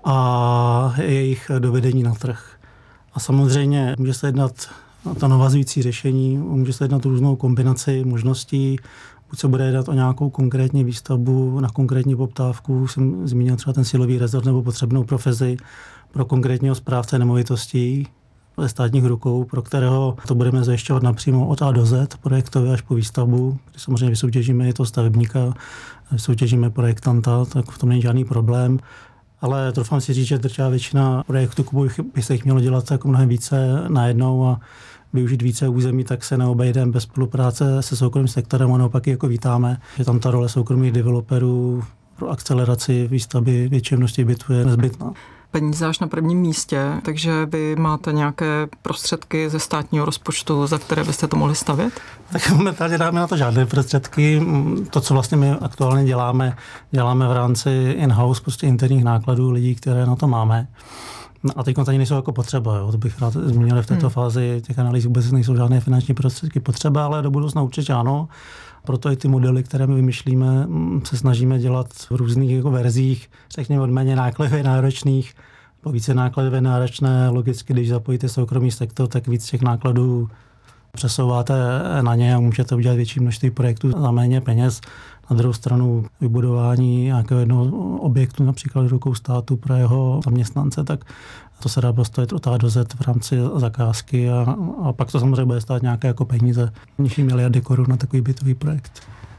a jejich dovedení na trh. A samozřejmě může se jednat o to navazující řešení, může se jednat o různou kombinaci možností, buď se bude jednat o nějakou konkrétní výstavbu na konkrétní poptávku, jsem zmínil třeba ten silový rezort nebo potřebnou profesi pro konkrétního správce nemovitostí ze státních rukou, pro kterého to budeme zajišťovat napřímo od A do Z, projektově až po výstavbu, kdy samozřejmě vysoutěžíme i toho stavebníka, vysoutěžíme projektanta, tak v tom není žádný problém. Ale troufám si říct, že drtivá většina projektů by se jich mělo dělat jako mnohem více najednou a využít více území, tak se neobejdeme bez spolupráce se soukromým sektorem a naopak jako vítáme, že tam ta role soukromých developerů pro akceleraci výstavby větší množství bytů je nezbytná. Peníze až na prvním místě, takže vy máte nějaké prostředky ze státního rozpočtu, za které byste to mohli stavět? Tak momentálně dáme na to žádné prostředky. To, co vlastně my aktuálně děláme, děláme v rámci in-house, prostě interních nákladů lidí, které na to máme. A teď tady nejsou jako potřeba, jo. To bych rád zmínil v této hmm. fázi, těch analýz vůbec nejsou žádné finanční prostředky potřeba, ale do budoucna určitě ano. Proto i ty modely, které my vymýšlíme, se snažíme dělat v různých jako verzích, řekněme od méně nákladově náročných po více nákladově náročné. Logicky, když zapojíte soukromý sektor, tak víc těch nákladů přesouváte na ně a můžete udělat větší množství projektů za méně peněz. Na druhou stranu vybudování nějakého jednoho objektu, například rukou státu pro jeho zaměstnance, tak to se dá postavit od A do Z v rámci zakázky a, a pak to samozřejmě bude stát nějaké jako peníze, nižší miliardy korun na takový bytový projekt.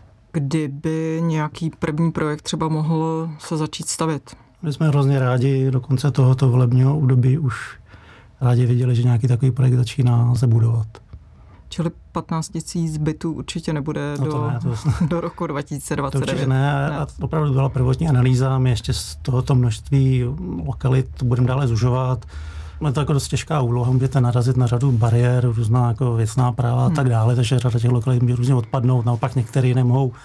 Kdyby nějaký první projekt třeba mohl se začít stavět? My jsme hrozně rádi, do konce tohoto volebního období už rádi viděli, že nějaký takový projekt začíná se budovat. Čili patnáct tisíc bytů určitě nebude no do, ne, to, do roku dva tisíce dvacet devět. To určitě ne, ne. A opravdu byla prvotní analýza, my ještě z tohoto množství lokalit budeme dále zužovat. Je to jako dost těžká úloha, můžete narazit na řadu bariér, různá jako věcná práva a tak dále, takže řada těch lokalit může různě odpadnout, naopak některé nemohou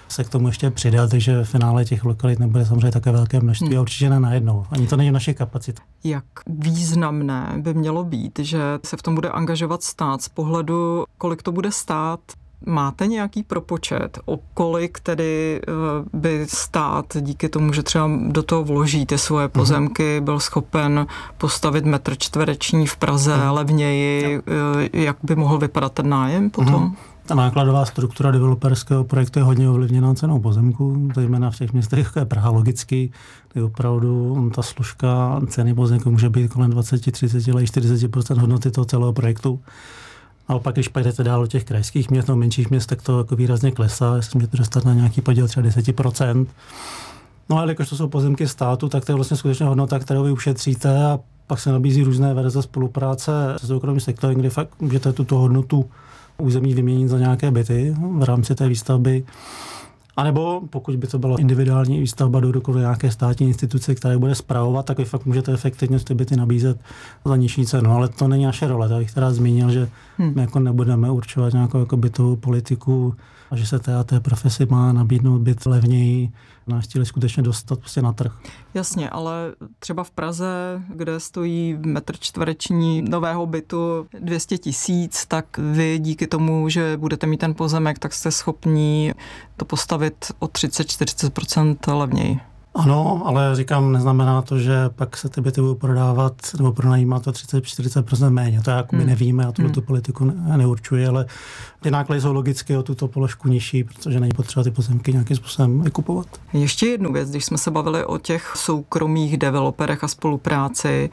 se k tomu ještě přidat, takže v finále těch lokalit nebude samozřejmě také velké množství hmm. a určitě ne najednou. Ani to není v našich kapacitách. Jak významné by mělo být, že se v tom bude angažovat stát z pohledu, kolik to bude stát? Máte nějaký propočet, o kolik tedy by stát díky tomu, že třeba do toho vloží ty svoje pozemky, byl schopen postavit metr čtvereční v Praze mm. levněji, jak by mohl vypadat ten nájem potom? Mm. Ta nákladová struktura developerského projektu je hodně ovlivněná cenou pozemku, zejména v těch městech, jako je Praha logicky, kdy opravdu ta složka ceny pozemku může být kolem dvacet, třicet, čtyřicet procent hodnoty toho celého projektu. A pak, když pak jdete dál do těch krajských měst nebo menších měst, tak to jako výrazně klesá, jestli můžete dostat na nějaký podíl třeba deset procent. No ale jakož to jsou pozemky státu, tak to je vlastně skutečně hodnota, kterou vy ušetříte a pak se nabízí různé verze spolupráce se soukromým sektorem, kde fakt můžete tuto hodnotu území vyměnit za nějaké byty v rámci té výstavby. A nebo pokud by to byla individuální výstavba do dokonce nějaké státní instituce, která bude spravovat, tak vy fakt můžete efektivně ty byty nabízet za nižší cenu. Ale to není naše role. Tak bych teda zmínil, že hmm. my jako nebudeme určovat nějakou jako bytovou politiku a že se té a té profesi má nabídnout byt levněji. Nás chtěli skutečně dostat prostě na trh. Jasně, ale třeba v Praze, kde stojí metr čtvereční nového bytu dvě stě tisíc, tak vy díky tomu, že budete mít ten pozemek, tak jste schopní to postavit o třicet až čtyřicet procent levněji. Ano, ale říkám, neznamená to, že pak se ty byty budou prodávat nebo pronajímat o třicet až čtyřicet procent méně. To jakoby hmm. nevíme a tuto hmm. politiku ne, neurčuje, ale ty náklady jsou logicky o tuto položku nižší, protože není potřeba ty pozemky nějakým způsobem vykupovat. Ještě jednu věc, když jsme se bavili o těch soukromých developerech a spolupráci,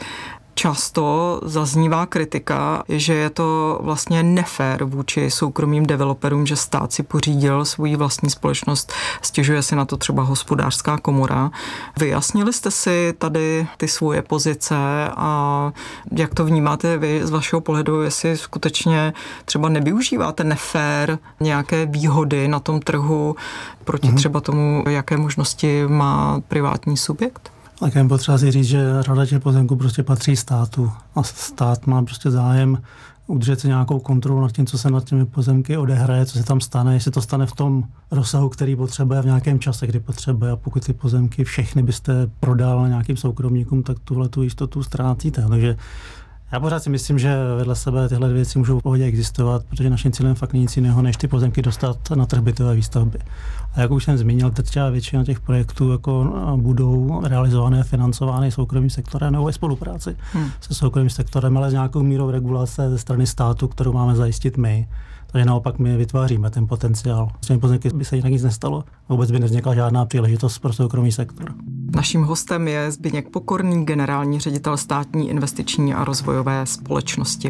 často zaznívá kritika, že je to vlastně nefér vůči soukromým developerům, že stát si pořídil svou vlastní společnost, stěžuje si na to třeba Hospodářská komora. Vyjasnili jste si tady ty svoje pozice a jak to vnímáte vy z vašeho pohledu, jestli skutečně třeba nevyužíváte nefér nějaké výhody na tom trhu proti mm-hmm. třeba tomu, jaké možnosti má privátní subjekt? Tak jen potřeba si říct, že řada těch pozemků prostě patří státu a stát má prostě zájem udržet si nějakou kontrolu nad tím, co se nad těmi pozemky odehraje, co se tam stane, jestli to stane v tom rozsahu, který potřebuje v nějakém čase, kdy potřebuje. A pokud ty pozemky všechny byste prodal nějakým soukromníkům, tak tuhle tu jistotu ztrácíte. Takže já pořád si myslím, že vedle sebe tyhle věci můžou v pohodě existovat, protože naším cílem fakt není nic jiného, než ty pozemky dostat na trh bytové výstavby. A jak už jsem zmínil, teď třeba většina těch projektů jako budou realizované, financovány soukromým sektorem nebo ve spolupráci hmm. se soukromým sektorem, ale s nějakou mírou regulace ze strany státu, kterou máme zajistit my. Takže naopak my vytváříme ten potenciál. S těmi pozemky by se jinak nic nestalo. Vůbec by nevznikla žádná příležitost pro soukromý sektor. Naším hostem je Zbyněk Pokorný, generální ředitel státní investiční a rozvojové společnosti.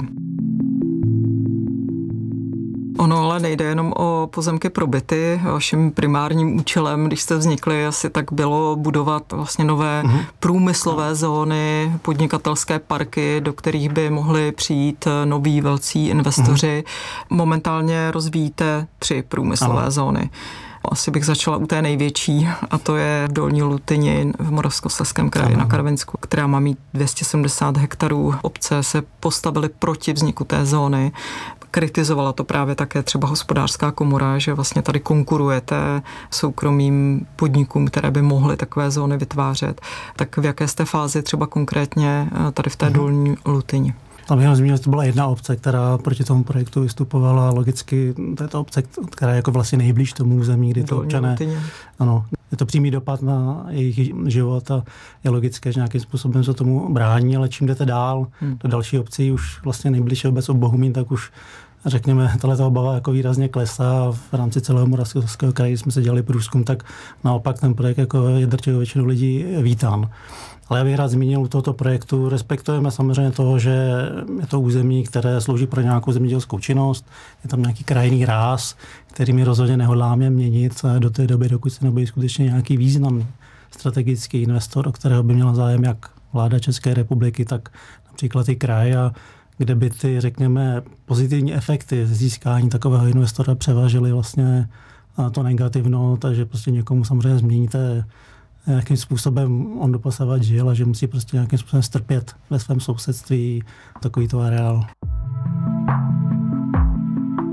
Ono ale nejde jenom o pozemky pro byty. Vaším primárním účelem, když jste vznikli, asi tak bylo budovat vlastně nové mm-hmm. průmyslové zóny, podnikatelské parky, do kterých by mohli přijít noví velcí investoři. Mm-hmm. Momentálně rozvíjíte tři průmyslové ano. zóny. Asi bych začala u té největší, a to je v Dolní Lutyni v Moravskoslezském kraji na Karvinsku, která má mít dvě stě sedmdesát hektarů. Obce se postavily proti vzniku té zóny. Kritizovala to právě také třeba Hospodářská komora, že vlastně tady konkurujete soukromým podnikům, které by mohly takové zóny vytvářet. Tak v jaké jste fázi třeba konkrétně tady v té mm-hmm. Dolní Lutyni? Tam bych zmínil, že to byla jedna obce, která proti tomu projektu vystupovala. Logicky to je to obce, která je jako vlastně nejblíž tomu území, kdy to občané... Ano, je to přímý dopad na jejich život a je logické, že nějakým způsobem se tomu brání, ale čím jdete dál hmm. do další obcí, už vlastně nejbližší obec o Bohumín, tak už řekněme, tato obava jako výrazně klesá. V rámci celého Moravskoslezského kraje jsme se dělali průzkum, tak naopak ten projekt jako je drtivou většinou lidí vítán. Ale já bych rád zmínil u tohoto projektu, respektujeme samozřejmě toho, že je to území, které slouží pro nějakou zemědělskou činnost, je tam nějaký krajinný ráz, který my rozhodně nehodláme měnit do té doby, dokud se nebude skutečně nějaký významný strategický investor, o kterého by měla zájem jak vláda České republiky, tak například i kraj, a kde by ty, řekněme, pozitivní efekty ze získání takového investora převážily vlastně to negativno, takže prostě někomu samozřejmě změníte, jakým způsobem on doposavat žil a že musí prostě nějakým způsobem strpět ve svém sousedství takovýto areál.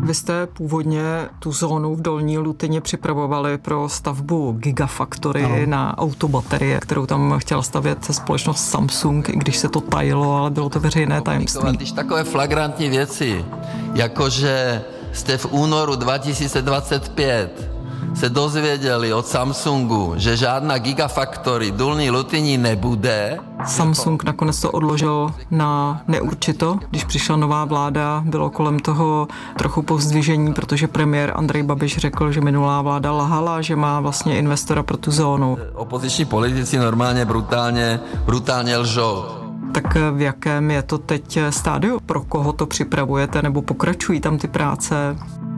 Vy jste původně tu zónu v Dolní Lutyni připravovali pro stavbu Gigafactory ano. na autobaterie, kterou tam chtěla stavět společnost Samsung, i když se to tajilo, ale bylo to veřejné tajemství. Když takové flagrantní věci, jakože jste v únoru dva tisíce dvacet pět se dozvěděli od Samsungu, že žádná Gigafactory v Dolní Lutyni nebude. Samsung nakonec to odložil na neurčito. Když přišla nová vláda, bylo kolem toho trochu povzdvižení, protože premiér Andrej Babiš řekl, že minulá vláda lahala, že má vlastně investora pro tu zónu. Opoziční politici normálně brutálně, brutálně lžou. Tak v jakém je to teď stádiu? Pro koho to připravujete nebo pokračují tam ty práce?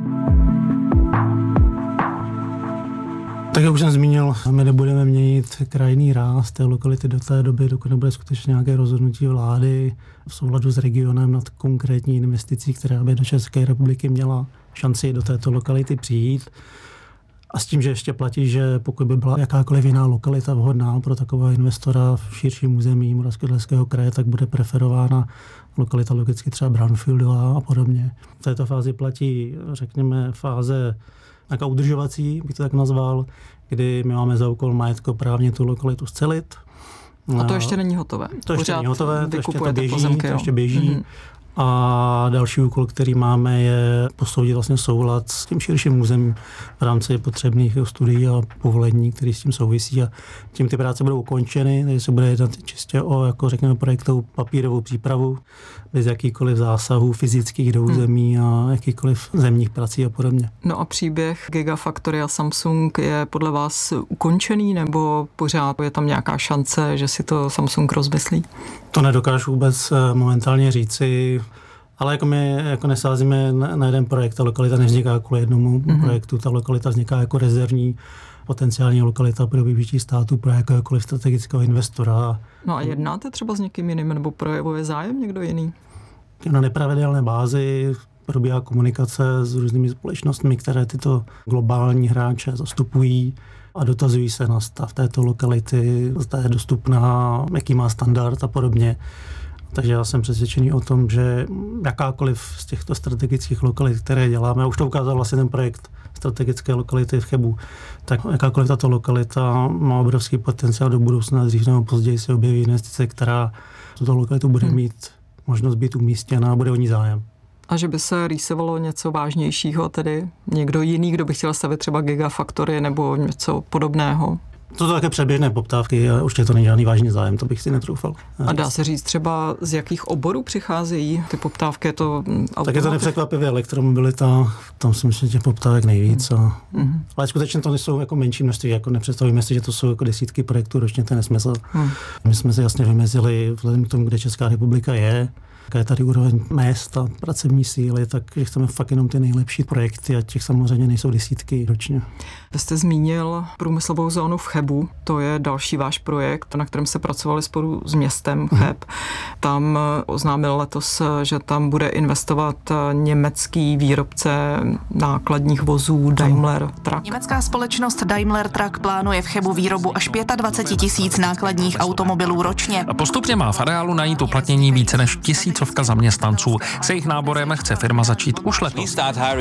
Tak jak už jsem zmínil, my nebudeme měnit krajinný ráz té lokality do té doby, dokud nebude skutečně nějaké rozhodnutí vlády v souladu s regionem nad konkrétní investicí, která by do České republiky měla šanci do této lokality přijít. A s tím, že ještě platí, že pokud by byla jakákoliv jiná lokalita vhodná pro takového investora v širším území Moravskoslezského kraje, tak bude preferována lokalita logicky třeba brownfieldová a podobně. V této fázi platí, řekněme, fáze nějaká udržovací, bych to tak nazval, kdy my máme za úkol majetkoprávně tu lokalitu scelit. A to ještě není hotové. To ještě Pořád není hotové, to ještě to běží, pozemky, to ještě běží. Mm-hmm. A další úkol, který máme, je posoudit vlastně soulad s tím širším územím v rámci potřebných studií a povolení, které s tím souvisí. A tím ty práce budou ukončeny, takže se bude jednat čistě o, jako řekněme, projektovou papírovou přípravu, bez jakýkoliv zásahů fyzických do území a jakýkoliv zemních prací a podobně. No a příběh Gigafactory a Samsung je podle vás ukončený, nebo pořád je tam nějaká šance, že si to Samsung rozmyslí? To nedokážu vůbec momentálně říci, ale jako my jako nesázíme na, na jeden projekt, ta lokalita nevzniká kvůli jednomu mm-hmm. projektu, ta lokalita vzniká jako rezervní potenciální lokalita pro využití státu pro jakéhokoliv strategického investora. No a jednáte třeba s někým jiným, nebo projevuje zájem někdo jiný? Na nepravidelné bázi probíhá komunikace s různými společnostmi, které tyto globální hráče zastupují a dotazují se na stav této lokality, zda je dostupná, jaký má standard a podobně. Takže já jsem přesvědčený o tom, že jakákoliv z těchto strategických lokalit, které děláme, už to ukázal vlastně ten projekt strategické lokality v Chebu, tak jakákoliv tato lokalita má obrovský potenciál do budoucna, dřív nebo později se objeví investice, která tuto lokalitu bude mít možnost být umístěna a bude o ní zájem. A že by se rýsovalo něco vážnějšího, tedy někdo jiný, kdo by chtěl stavit třeba Gigafactory nebo něco podobného? To jsou také předběžné poptávky a určitě to není žádný vážný zájem, to bych si netroufal. A dá se říct třeba, z jakých oborů přicházejí ty poptávky? Je to tak je to nepřekvapivě elektromobilita, tam si myslím, že těch poptávek nejvíc. A, mm. Ale skutečně to nejsou jako menší množství, jako nepředstavíme si, že to jsou jako desítky projektů ročně, to je nesmysl. Mm. My jsme se jasně vymezili vzhledem k tomu, kde Česká republika je, jaká je tady úroveň mest a pracovní síly, takže chceme fakt jenom ty nejlepší projekty a těch samozřejmě nejsou desítky ročně. Vy jste zmínil průmyslovou zónu v Chebu, to je další váš projekt, na kterém se pracovali spolu s městem Cheb. Hmm. Tam oznámil letos, že tam bude investovat německý výrobce nákladních vozů Daimler Truck. Německá společnost Daimler Truck plánuje v Chebu výrobu až dvacet pět tisíc nákladních automobilů ročně. Postupně má v areálu najít uplatnění více než tisícovka zaměstnanců. Se jejich náborem chce firma začít už letos.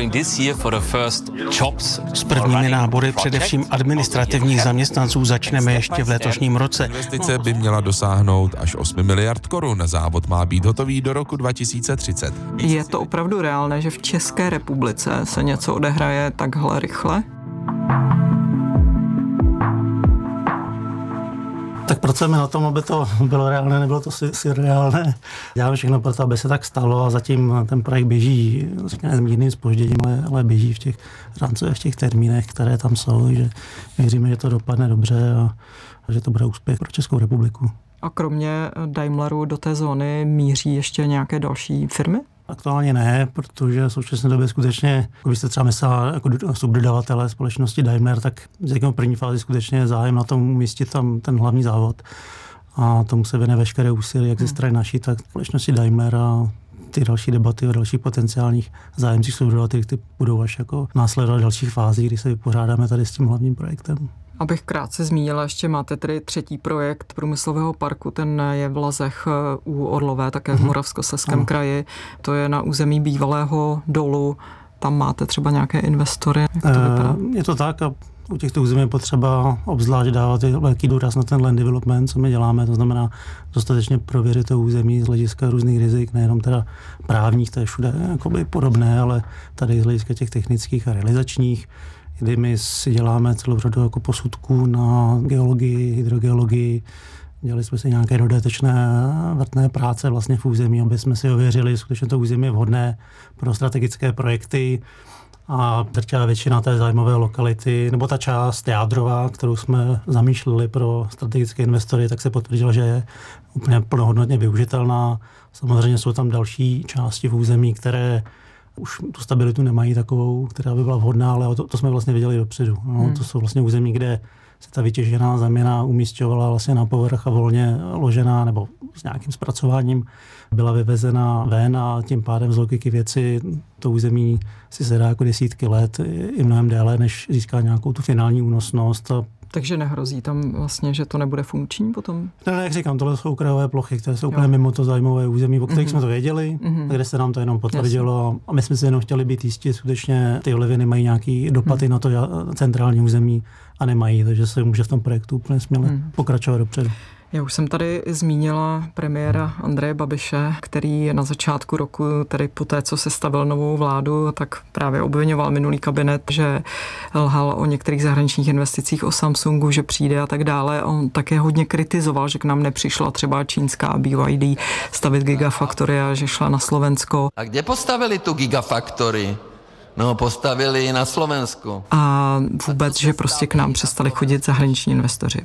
S prvními nábory především administrativních zaměstnanců začneme ještě v letošním roce. Investice by měla dosáhnout až osm miliard korun. Závod má být hotový do roku dva tisíce třicet. Je to opravdu reálné, že v České republice se něco odehraje takhle rychle? Tak pracujeme na tom, aby to bylo reálné, nebylo to si, si reálné. Děláme všechno pro to, aby se tak stalo a zatím ten projekt běží, řekněme, s mírným zpožděním, ale, ale běží v těch rámcových, v těch termínech, které tam jsou, že věříme, že to dopadne dobře a, a že to bude úspěch pro Českou republiku. A kromě Daimleru do té zóny míří ještě nějaké další firmy? Aktuálně ne, protože v současné době skutečně, jako byste třeba myslela jako subdodavatele společnosti Daimler, tak v první fázi skutečně je zájem na tom umístit tam ten hlavní závod. A tomu se věne veškeré úsilí, jak ze strany naší, tak společnosti Daimler a ty další debaty o dalších potenciálních zájemcích subdodavatelů, ty budou až jako následovat dalších fází, kdy se vypořádáme tady s tím hlavním projektem. Abych krátce zmínila, ještě máte tedy třetí projekt průmyslového parku, ten je v Lazech u Orlové, také v Moravskoslezském kraji. To je na území bývalého dolu tam máte třeba nějaké investory? Jak to vypadá? Je to tak a u těchto území je potřeba obzvlášť dávat velký důraz na ten land development, co my děláme, to znamená dostatečně prověřit to území z hlediska různých rizik, nejenom teda právních, to je všude jakoby podobné, ale tady z hlediska těch technických a realizačních, kdy my si děláme celou řadu jako posudků na geologii, hydrogeologii, dělali jsme si nějaké dodatečné vrtné práce vlastně v území, aby jsme si ověřili, že skutečně to území je vhodné pro strategické projekty. A drtivá většina té zájmové lokality, nebo ta část jádrová, kterou jsme zamýšleli pro strategické investory, tak se potvrdilo, že je úplně plnohodnotně využitelná. Samozřejmě jsou tam další části v území, které už tu stabilitu nemají takovou, která by byla vhodná, ale to, to jsme vlastně viděli dopředu. No, hmm. To jsou vlastně území, kde se ta vytěžená zeměna umísťovala vlastně na povrch a volně ložená nebo s nějakým zpracováním byla vyvezena ven a tím pádem z logiky věci to území si se dá jako desítky let i mnohem déle, než získá nějakou tu finální únosnost. A takže nehrozí tam vlastně, že to nebude funkční potom? Ne, ne, jak říkám, tohle jsou okrajové plochy, které jsou úplně mimo to zájmové území, o kterých mm-hmm. jsme to věděli, mm-hmm. kde se nám to jenom potvrdilo. Jasně. A my jsme si jenom chtěli být jistí, skutečně ty vlivy nemají nějaký dopady mm. na to centrální území a nemají, takže se může v tom projektu úplně směle mm. pokračovat dopředu. Já už jsem tady zmínila premiéra Andreje Babiše, který na začátku roku, tedy po té, co se stavil novou vládu, tak právě obvinoval minulý kabinet, že lhal o některých zahraničních investicích, o Samsungu, že přijde a tak dále. On také hodně kritizoval, že k nám nepřišla třeba čínská B Y D stavit Gigafactory a že šla na Slovensko. A kde postavili tu Gigafactory? No, postavili na Slovensku. A vůbec, že prostě k nám přestali chodit zahraniční investoři.